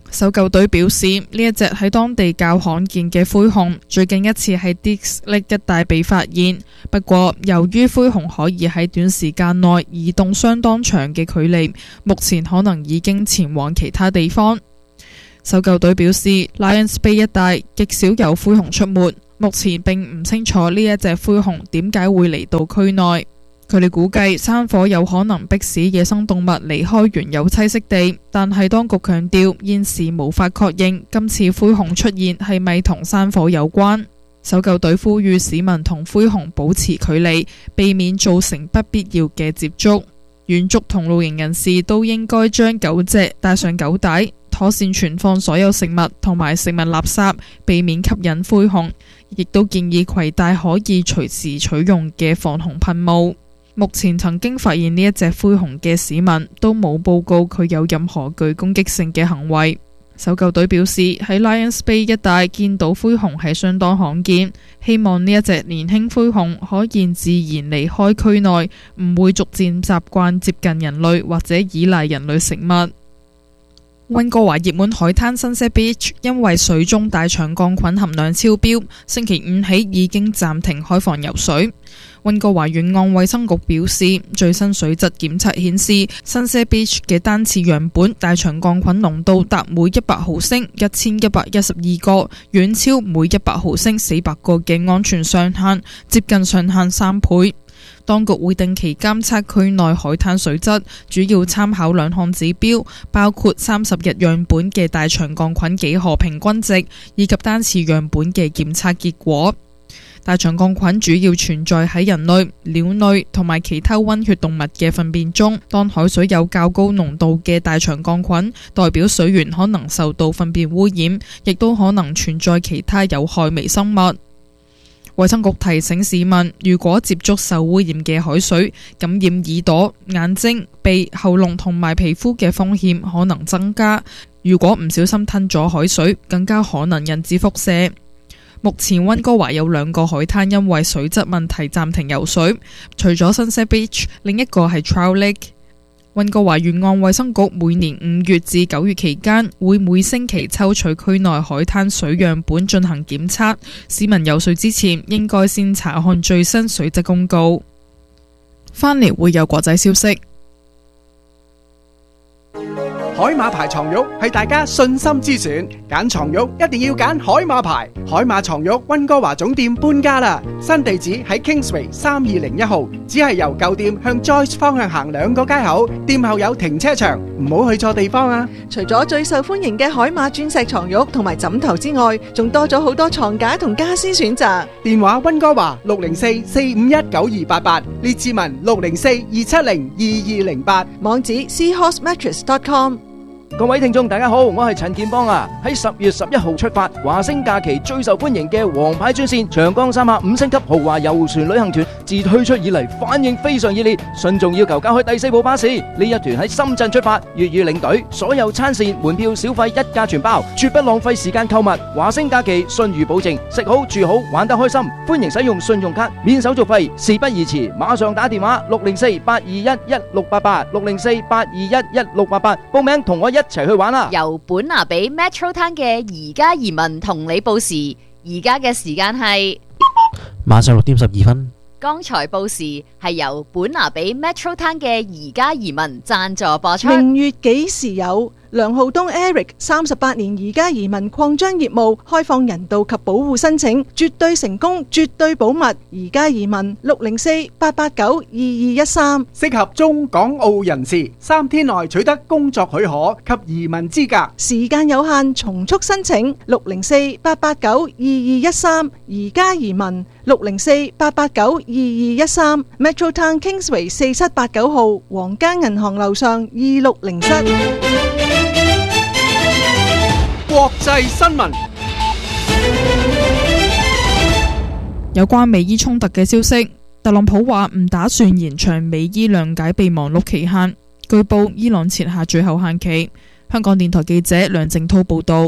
搜救隊表示，呢一隻喺當地較罕見嘅灰熊，最近一次喺 Dix Lake 一帶被發現。不過，由於灰熊可以喺短時間內移動相當長嘅距離，目前可能已經前往其他地方。搜救隊表示 ，Lions Bay 一帶極少有灰熊出沒，目前並唔清楚呢一隻灰熊點解會嚟到區內。佢哋估計山火有可能迫使野生動物離開原有棲息地，但係當局強調現時無法確認今次灰熊出現係咪同山火有關。搜救隊呼籲市民同灰熊保持距離，避免造成不必要嘅接觸。遠足同露營人士都應該將狗隻帶上狗帶，妥善存放所有食物同埋食物垃圾，避免吸引灰熊。亦都建議攜帶可以隨時取用嘅防熊噴霧。目前曾經發現呢一隻灰熊嘅市民都冇報告佢有任何具攻擊性嘅行為。搜救隊表示喺 Lions Bay 一帶見到灰熊係相當罕見，希望呢一隻年輕灰熊可以自然離開區內，唔會逐漸習慣接近人類或者依賴人類食物。溫哥華熱門海灘 Sunset Beach 因為水中大腸桿菌含量超標，星期五起已經暫停開放游水。溫哥華沿岸衛生局表示，最新水質檢測顯示 Sunset Beach 嘅單次樣本大腸桿菌濃度達每一百毫升一千一百一十二個，遠超每一百毫升四百個嘅安全上限，接近上限三倍。當局會定期監測區內海灘水質，主要參考兩項指標，包括三十日樣本嘅大腸桿菌幾何平均值，以及單次樣本嘅檢測結果。大腸桿菌主要存在喺人類、鳥類同埋其他溫血動物嘅糞便中。當海水有較高濃度嘅大腸桿菌，代表水源可能受到糞便污染，亦都可能存在其他有害微生物。衛生局提醒市民，如果接觸受污染嘅海水，感染耳朵、眼睛、鼻、喉嚨同埋皮膚嘅風險可能增加。如果唔小心吞咗海水，更加可能引致輻射。目前溫哥華有兩個海灘因為水質問題暫停游水，除咗 Sunset Beach， 另一個係 Trout Lake。溫哥華沿岸衛生局每年五月至九月期間會每星期抽取區內海灘水樣本進行檢測，市民游水之前應該先查看最新水質公告。返嚟會有國際消息。 海馬牌床褥係大家信心之選，揀床褥一定要揀海馬牌。海馬床褥溫哥華總店搬家啦，新地址喺 Kingsway 三二零一號，只係由舊店向 Joyce 方向行兩個街口，店後有停車場，唔好去錯地方啊！ 除咗最受歡迎嘅海馬鑽石床褥同埋枕頭之外，仲多咗好多床架同家私選擇。 電話溫哥華六零四四五一九二八八，列志文六零四二七零二二零八， 網址 seahorse mattress dot com。 各位聽眾大家好，我係陳建邦啊！喺十月十一號出發，華星假期最受歡迎嘅皇牌專線長江三峽五星級豪華遊船旅行團，自推出以嚟反應非常熱烈，信眾要求加開第四部巴士。呢一團喺深圳出發，粵語領隊，所有餐膳門票小費一價全包，絕不浪費時間購物。華星假期信譽保證，食好住好玩得開心，歡迎使用信用卡，免手續費，事不宜遲，馬上打電話六零四八二一一六八八六零四八二一一六八八報名同我一齊去玩啦！ 由本拿比 Metro Town 嘅而家移民同你報時，而家嘅時間係晚上六點十二分。 剛才報時係由本拿比 Metro Town 嘅而家移民贊助播出。 明月幾時有？梁浩東 Eric 三十八年而家移民擴張業務，開放人道及保護申請，絕對成功，絕對保密。而家移民六零四八八九二二一三， 適合中港澳人士，三天內取得工作許可及移民資格， 時間有限，從速申請六零四八八九二二一三。而家移民六零四八八九二二一三 Metro Town Kingsway 四七八九號皇家銀行樓上二六零室。 國際新聞， 有關美伊衝突嘅消息，特朗普話唔打算延長美伊諒解備忘錄期限。據報伊朗設下最後限期。香港電台記者梁靜濤報道。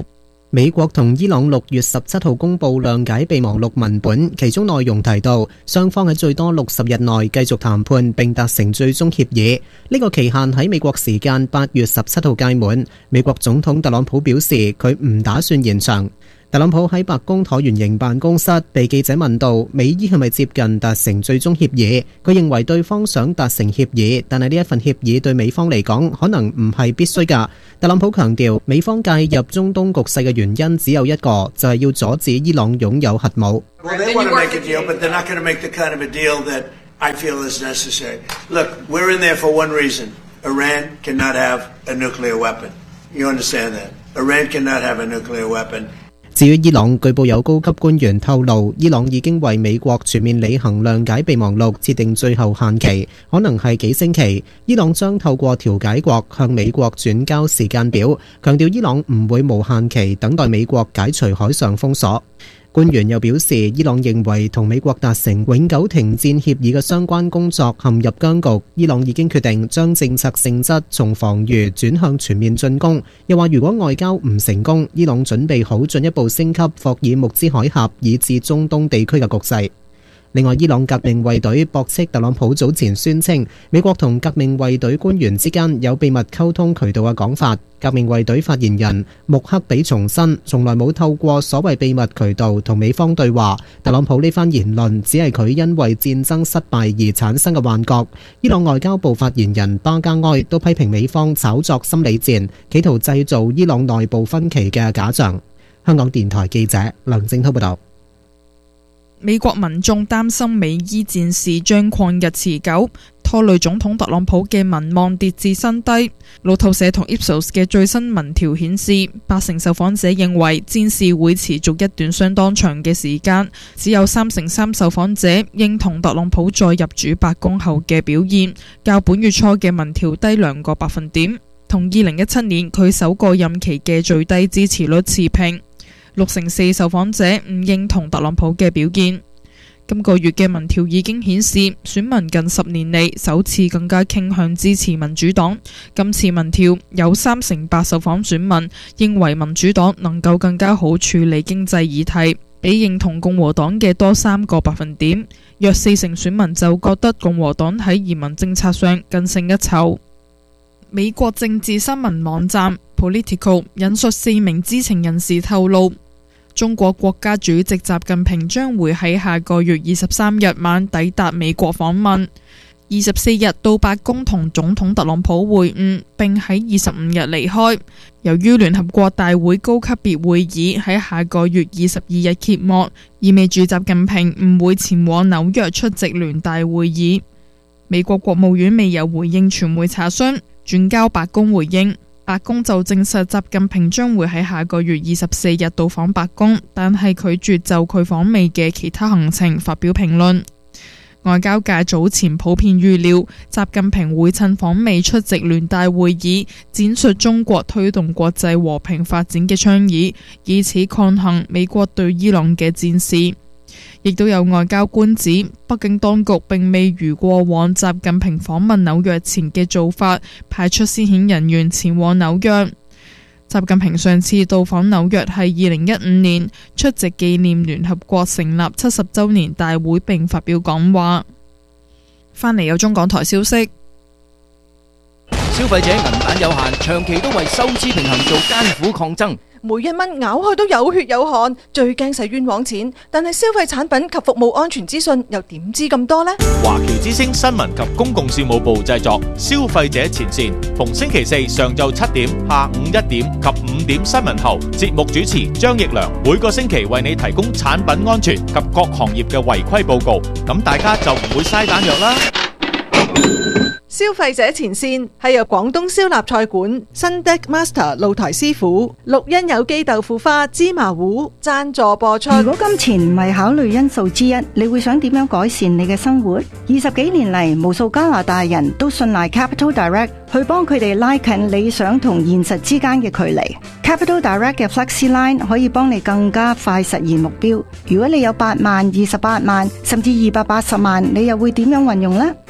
美國同伊朗六月十七號公布諒解備忘錄文本，其中內容提到雙方喺最多六十日內繼續談判並達成最終協議。呢個期限喺美國時間八月十七號屆滿。美國總統特朗普表示佢唔打算延長。特朗普喺白宮橢圓形辦公室被記者問到美伊係咪接近達成最終協議，佢認為對方想達成協議，但係呢一份協議對美方嚟講可能唔係必須㗎。特朗普強調美方介入中東局勢嘅原因只有一個，就係要阻止伊朗擁有核武。 Well, they want to make a deal, but they're not going to make the kind of a deal that I feel is necessary. Look, we're in there for one reason. Iran cannot have a nuclear weapon. You understand that? Iran cannot have a nuclear weapon. 至於伊朗，據報有高級官員透露，伊朗已經為美國全面履行諒解備忘錄設定最後限期，可能係幾星期。伊朗將透過調解國向美國轉交時間表，強調伊朗唔會無限期等待美國解除海上封鎖。官員又表示，伊朗認為同美國達成永久停戰協議嘅相關工作陷入僵局，伊朗已經決定將政策性質從防禦轉向全面進攻。又話如果外交唔成功，伊朗準備好進一步升級霍爾木茲海峽以至中東地區嘅局勢。另外，伊朗革命衛隊駁斥特朗普早前宣稱美國同革命衛隊官員之間有秘密溝通渠道嘅講法。革命衛隊發言人穆克比重申，從來冇透過所謂秘密渠道同美方對話。特朗普呢番言論只係佢因為戰爭失敗而產生嘅幻覺。伊朗外交部發言人巴加埃都批評美方炒作心理戰，企圖製造伊朗內部分歧嘅假象。香港電台記者梁正滔報道。 美國民眾擔心美伊戰事將曠日持久，拖累總統特朗普嘅民望跌至新低。路透社同 Ipsos 嘅最新民調顯示，八成受訪者認為戰事會持續一段相當長嘅時間，只有三成三受訪者認同特朗普再入主白宮後嘅表現，較本月初嘅民調低兩個百分點，同二零一七年佢首個任期嘅最低支持率持平。六成四受訪者唔認同特朗普嘅表現。今個月嘅民調已經顯示，選民近十年嚟首次更加傾向支持民主黨。今次民調有三成八受訪選民認為民主黨能夠更加好處理經濟議題，比認同共和黨嘅多三個百分點。約四成選民就覺得共和黨喺移民政策上更勝一籌。美國政治新聞網站 Politico 引述四名知情人士透露，中國國家主席習近平將會喺下個月二十三日晚抵達美國訪問，二十四日到白宮同總統特朗普會晤，並喺二十五日離開。由於聯合國大會高級別會議喺下個月二十二日揭幕，意味住習近平唔會前往紐約出席聯大會議。美國國務院未有回應傳媒查詢，轉交白宮回應。白宮就證實習近平將會喺下個月二十四日到訪白宮，但係拒絕就佢訪美嘅其他行程發表評論。外交界早前普遍預料，習近平會趁訪美出席聯大會議，展述中國推動國際和平發展嘅倡議，以此抗衡美國對伊朗嘅戰事。亦都有外交官指，北京當局並未如過往習近平訪問紐約前嘅做法，派出先遣人員前往紐約。習近平上次到訪紐約係二零一五年，出席紀念聯合國成立七十週年大會並發表講話。翻嚟有中港台消息。 消費者銀彈有限，長期都為收支平衡做艱苦抗爭。 每一蚊咬開都有血有汗，最驚使冤枉錢。但係消費產品及服務安全資訊又點知咁多呢？ 華僑之聲新聞及公共事務部製作，消費者前線，逢星期四上晝七點、下午一點及五點新聞後，節目主持張奕良每個星期為你提供產品安全及各行業嘅違規報告，咁大家就唔會嘥彈藥啦。 消費者前線係由廣東燒臘菜館、新的 Master 露台師傅、綠茵有機豆腐花、芝麻糊贊助播出。 如果金錢唔係考慮因素之一，你會想點樣改善你嘅生活？二十幾年嚟，無數加拿大人都信賴 Capital Direct 去幫佢哋拉近理想同現實之間嘅距離。Capital Direct 嘅 Flexi Line 可以幫你更加快實現目標。如果你有八萬、二十八萬甚至二百八十萬，你又會點樣運用呢？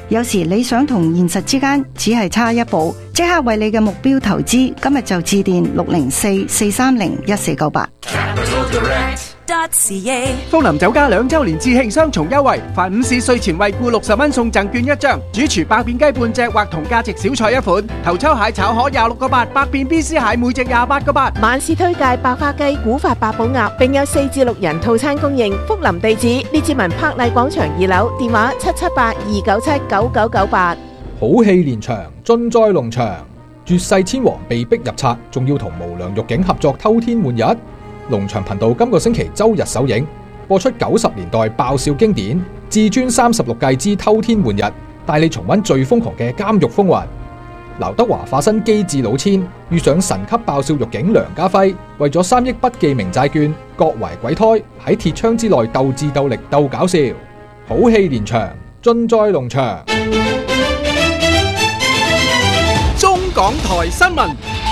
有時理想同現實之間只係差一步，即刻為你嘅目標投資。今日就致電六零四四三零一四九八。 福林酒家兩周年致慶雙重優惠，凡午市稅前惠顧六十蚊送贈券一張，主廚百變雞半隻或同價值小菜一款，頭抽蟹炒河廿六個八，百變 B C 蟹每隻廿八個八。 晚市推介白花雞、古法八寶鴨，並有四至六人套餐供應。福林地址：列治文柏麗廣場二樓，電話七七八二九七九九九八。 好戲連場，盡在龍場，絕世千王被逼入冊，仲要同無良獄警合作偷天換日。龍翔頻道今個星期周日首映，播出九十年代爆笑經典《至尊三十六計之偷天換日》，帶你重溫最瘋狂嘅監獄風雲。劉德華化身機智老千，遇上神級爆笑獄警梁家輝，為咗三億不記名債券，各懷鬼胎，喺鐵窗之內鬥智鬥力鬥搞笑，好戲連場，盡在龍翔。 中港台新聞。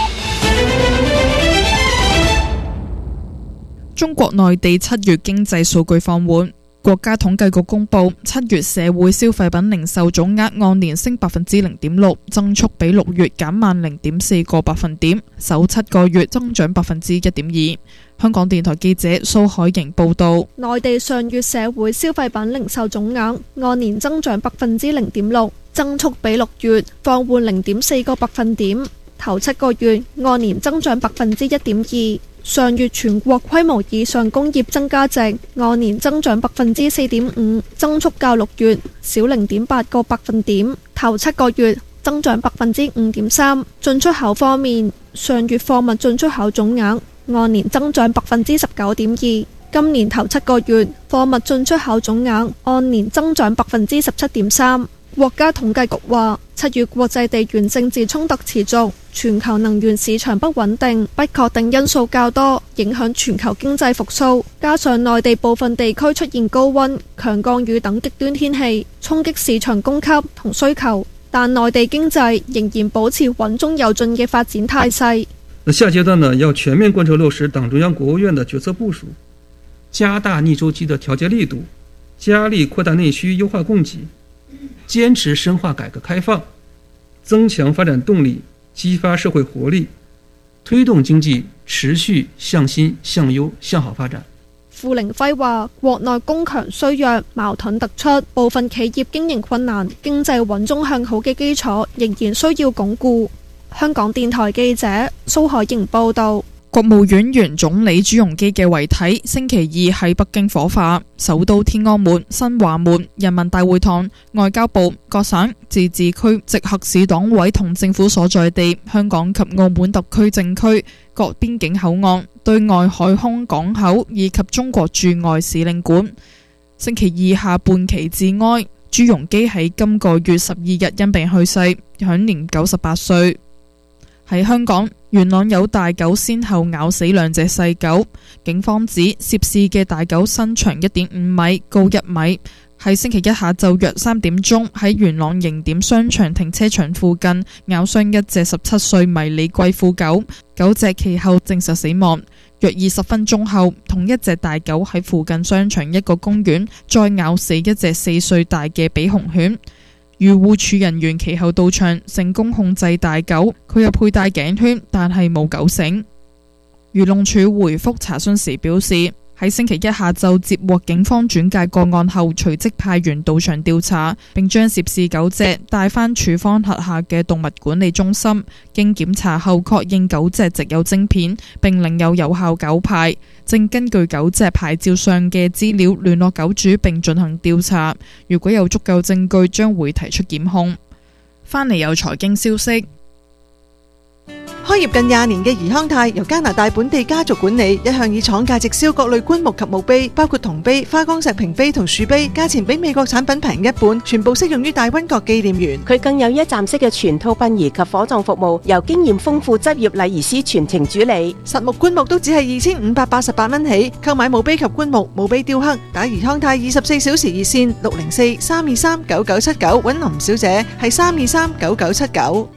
中國內地七月經濟數據放緩，國家統計局公布七月社會消費品零售總額按年升百分之零點六，增速比六月減慢零點四個百分點，首七個月增長百分之一點二。香港電台記者蘇海瑩報道， 內地上月社會消費品零售總額按年增長百分之零點六，增速比六月放緩零點四個百分點，頭七個月按年增長百分之一點二。上月全國規模以上工業增加值按年增長百分之四點五，增速較六月少零點八個百分點。頭七個月增長百分之五點三。進出口方面，上月貨物進出口總額按年增長百分之十九點二。今年頭七個月貨物進出口總額按年增長百分之十七點三。國家統計局話，七月國際地緣政治衝突持續，全球能源市場不穩定，不確定因素較多，影響全球經濟復甦。加上內地部分地區出現高溫、強降雨等極端天氣，衝擊市場供給同需求。但內地經濟仍然保持穩中有進嘅發展態勢。 那下階段呢，要全面貫徹落實黨中央、國務院的決策部署，加大逆周期的調節力度，加力擴大內需、優化供給，堅持深化改革開放，增強發展動力，激發社會活力，推動經濟持續向新、向優、向好發展。 傅凌輝話：國內供強需弱，矛盾突出，部分企業經營困難，經濟穩中向好嘅基礎仍然需要鞏固。香港電台記者蘇海瑩報道。 國務院原總理朱鎔基嘅遺體星期二喺北京火化，首都天安門、新華門、人民大會堂、外交部、各省、自治區、直轄市黨委同政府所在地、香港及澳門特區政區、各邊境口岸、對外海空港口以及中國駐外使領館星期二下半旗致哀。朱鎔基喺今個月十二日因病去世，享年九十八歲。喺香港，元朗有大狗先後咬死兩隻細狗，警方指涉事嘅大狗身長一點五米，高一米，喺星期一下晝約三點鐘喺元朗盈點商場停車場附近咬傷一隻十七歲迷你貴婦狗，狗隻其後證實死亡。約二十分鐘後，同一隻大狗喺附近商場一個公園再咬死一隻四歲大嘅比熊犬。漁護署人員其後到場，成功控制大狗。佢有佩戴頸圈，但係冇狗繩。漁農署回覆查詢時表示，喺星期一下晝接獲警方轉介個案後，隨即派員到場調查，並將涉事狗隻帶返署方轄下嘅動物管理中心。經檢查後確認狗隻植有晶片，並領有有效狗牌，正根據狗隻牌照上嘅資料聯絡狗主並進行調查。如果有足夠證據，將會提出檢控。返嚟有財經消息。 開業近廿年嘅怡康泰由加拿大本地家族管理，一向以廠價直銷各類棺木及墓碑，包括銅碑、花崗石瓶碑同樹碑，價錢比美國產品平一半，全部適用於大溫國紀念園。 佢更有一站式嘅全套殯儀及火葬服務，由經驗豐富執業禮儀師全程主理。 實木棺木都只係二千五百八十八蚊起，購買墓碑及棺木、墓碑雕刻，打怡康泰二十四小時熱線六零四三二三九九七九，揾林小姐係三二三九九七九。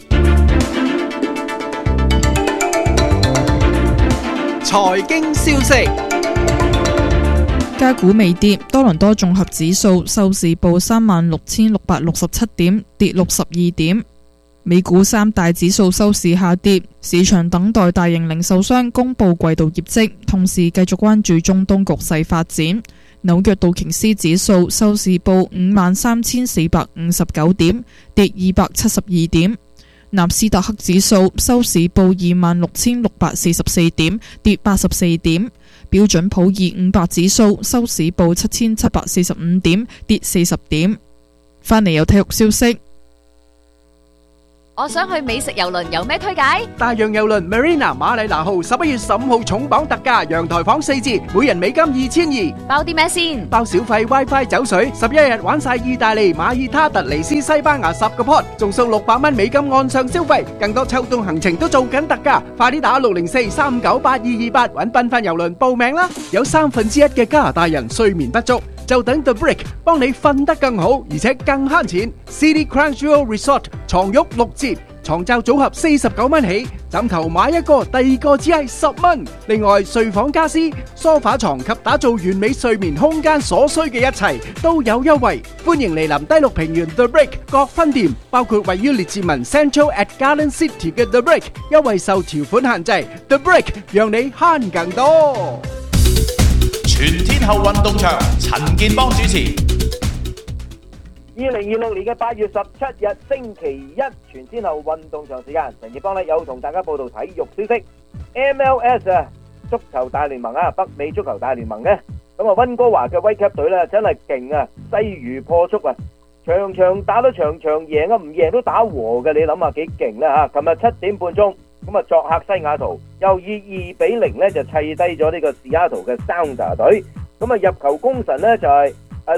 財經消息， 加股微跌，多倫多綜合指數收市報三萬六千六百六十七點，跌六十二點。美股三大指數收市下跌，市場等待大型零售商公布季度業績，同時繼續關注中東局勢發展。紐約道瓊斯指數收市報五萬三千四百五十九點，跌二百七十二點。納斯達克指數收市報二萬六千六百四十四點，跌八十四點。標準普爾五百指數收市報七千七百四十五點，跌四十點。返嚟有體育消息。 我想去美食遊輪，有咩推介？ 大洋遊輪 Marina 馬里拿號十一月十五號重磅特價，陽台房四折，每人美金二千二。 包啲咩先？ 包小費、WiFi、酒水，十一日玩晒意大利、馬耳他、突尼斯、西班牙十個 port， 仲送六百蚊美金岸上消費，更多秋冬行程都做緊特價，快啲打六零四三五九八二二八揾繽紛遊輪報名啦！有三分之一嘅加拿大人睡眠不足，就等 The Brick 幫你瞓得更好，而且更慳錢。City Crunchyroll Resort 床褥六折，床罩組合四十九蚊起，枕頭買一個，第二個只係十蚊。另外，睡房家私、梳化床及打造完美睡眠空間所需嘅一切都有優惠。歡迎嚟臨低六平原 The Brick 各分店，包括位於列治文 Central at Garden City 嘅 The Brick， 優惠受條款限制。The Brick 讓你慳更多。 全天候運動場，陳健邦主持。 二零二六年嘅八月十七日星期一，全天候運動場時間，陳健邦咧有同大家報道體育消息。M L S 啊，足球大聯盟啊，北美足球大聯盟嘅咁啊，溫哥華嘅威級隊咧真係勁啊，勢如破竹啊，場場打到場場贏啊，唔贏都打和嘅，你諗下幾勁啦嚇！琴日七點半鐘咁啊，作客西雅圖又以二比零咧就砌低咗呢個西雅圖嘅 Sounder 隊，咁啊入球功臣咧就係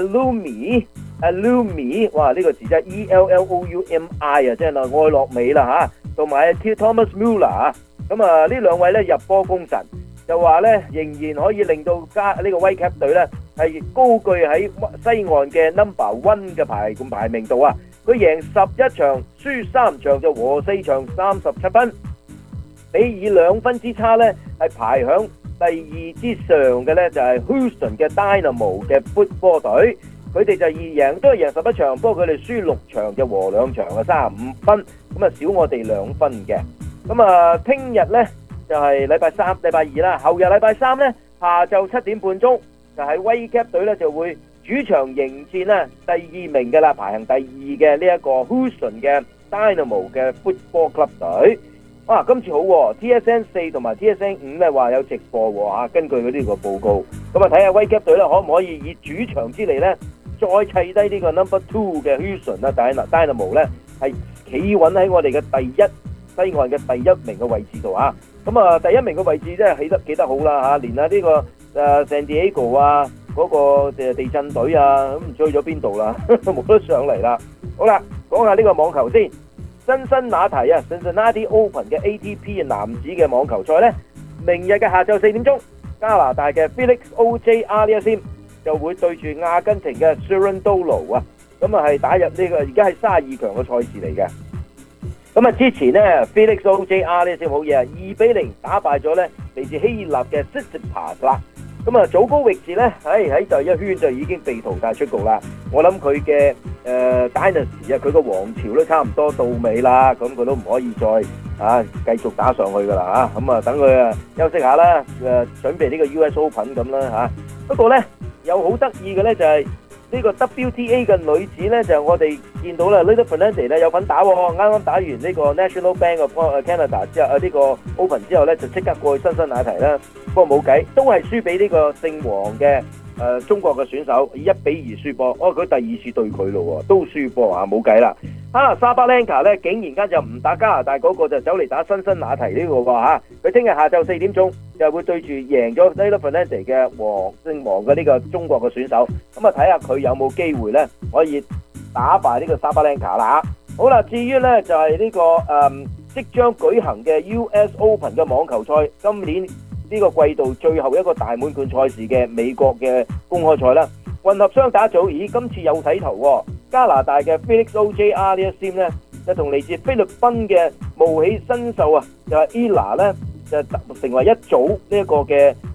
Alumi。Alumi， 哇！呢、這個字真係 E L L O U M I 啊，即係愛樂美啦嚇，同埋 Thomas Muller 啊，咁啊呢兩位咧入波功臣，就話咧仍然可以令到加呢個威級隊咧係高居喺西岸嘅 number one 嘅排咁排名度啊！佢贏十一場，輸三場就和四場，三十七分，比以兩分之差咧係排響第二之上嘅咧就係 Houston 嘅 Dynamo 嘅 football 隊。佢哋就二贏都係贏十一場，不過佢哋輸六場就和兩場啊，三十五分，咁啊少我哋兩分嘅。咁啊，聽日咧就係禮拜三、禮拜二啦，後日禮拜三咧下晝七點半鐘就係威級隊咧就會主場迎戰啦第二名嘅啦，排行第二嘅呢一個 Houston 嘅 Dynamo 嘅 Football Club 隊。啊，今次好喎 ，T S N 四同埋 T S N 五咧話有直播喎嚇，根據佢呢個報告，咁啊睇下威級隊咧可唔可以以主場之利咧？再砌低呢個 number two 嘅 Houston 啦，Dynamo 咧係企穩喺我哋嘅第一西岸嘅第一名嘅位置度啊！咁啊，第一名嘅位置真係起得幾得好啦嚇，連啊呢個誒 San Diego 啊嗰個誒地震隊啊，咁唔知去咗邊度啦，冇得上嚟啦。好啦，講下呢個網球先，辛辛那提啊 Cincinnati Open 嘅 A T P 男子嘅網球賽咧，明日嘅下晝四點鐘，加拿大嘅 Felix O J Aliassime就會對住阿根廷嘅 Cerundolo 啊，咁啊係打入呢個而家係三十二強嘅賽事嚟嘅。咁啊之前咧 Felix O J Aliassime好嘢啊，二比零打敗咗咧嚟自希臘嘅 Tsitsipas 啦。咁啊祖高域治咧，喺喺第一圈就已經被淘汰出局啦。我諗佢嘅誒 Dynasty 啊，佢個王朝都差唔多到尾啦，咁佢都唔可以再啊繼續打上去噶啦嚇。咁啊等佢啊休息下啦，誒準備呢個 U S Open 咁啦嚇。不過咧有好得意嘅咧就係呢個 W T A 嘅女子咧，就我哋見到啦 Lily Fernandez 咧有份打喎，啱啱打完呢個 National Bank of Canada 之後啊呢個 Open 之後咧就即刻過去辛辛那提啦，不過冇計，都係輸俾呢個姓黃嘅誒中國嘅選手，以一比二輸波。哦，佢第二次對佢咯，都輸波啊，冇計啦。啊，沙巴蘭卡咧竟然間就唔打加拿大嗰個，就走嚟打辛辛那提呢個喎嚇。佢聽日下晝四點鐘就會對住贏咗 Lily Fernandez 嘅黃姓黃嘅呢個中國嘅選手，咁啊睇下佢有冇機會咧可以打敗呢個沙巴蘭卡啦。好啦，至於咧就係呢個誒即將舉行嘅 U S Open 嘅網球賽，今年呢個季度最後一個大滿貫賽事嘅美國嘅公開賽啦，混合雙打組，咦今次有睇頭喎！加拿大嘅 Felix O J Aliassime 咧，就同嚟自菲律賓嘅冒起新秀啊，就係 Ila 咧，就成為一組呢一個嘅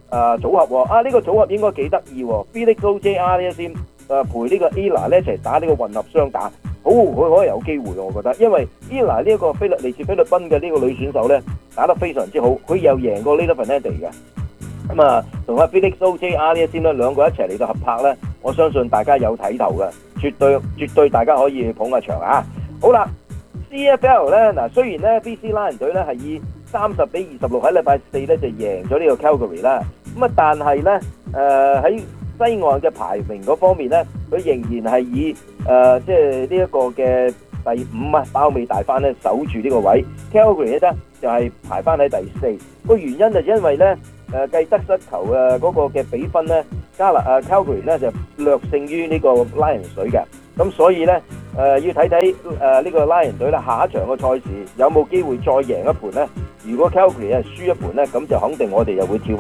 誒組合喎，啊呢個組合應該幾得意喎 ，Felix Auger 呢先誒陪呢個 Ella 咧一齊打呢個混合雙打，好佢可能有機會嘅，我覺得，因為 Ella 呢一個菲律嚟自菲律賓嘅呢個女選手咧打得非常之好，佢又贏過 Leylah Fernandez 嘅，咁啊同阿 Felix Auger 呢一先咧兩個一齊嚟到合拍咧，我相信大家有睇頭嘅，絕對絕對大家可以捧下場啊！好啦 ，C F L 咧嗱，雖然咧 B C Lion 隊咧係以三十比二十六喺禮拜四咧就贏咗呢個 Calgary 啦，咁啊但係咧誒喺西岸嘅排名嗰方面咧，佢仍然係以誒即係呢一個嘅第五啊包尾大翻咧守住呢個位 ，Calgary 咧就係排翻喺第四。個原因就因為咧誒計得失球嘅嗰個嘅比分咧，加拿誒 Calgary 咧就略勝於呢個 Lions 隊嘅，咁所以咧誒要睇睇誒呢個 Lions 隊咧下一場嘅賽事有冇機會再贏一盤咧？如果 Calgary 係輸一盤咧，咁就肯定我哋就會跳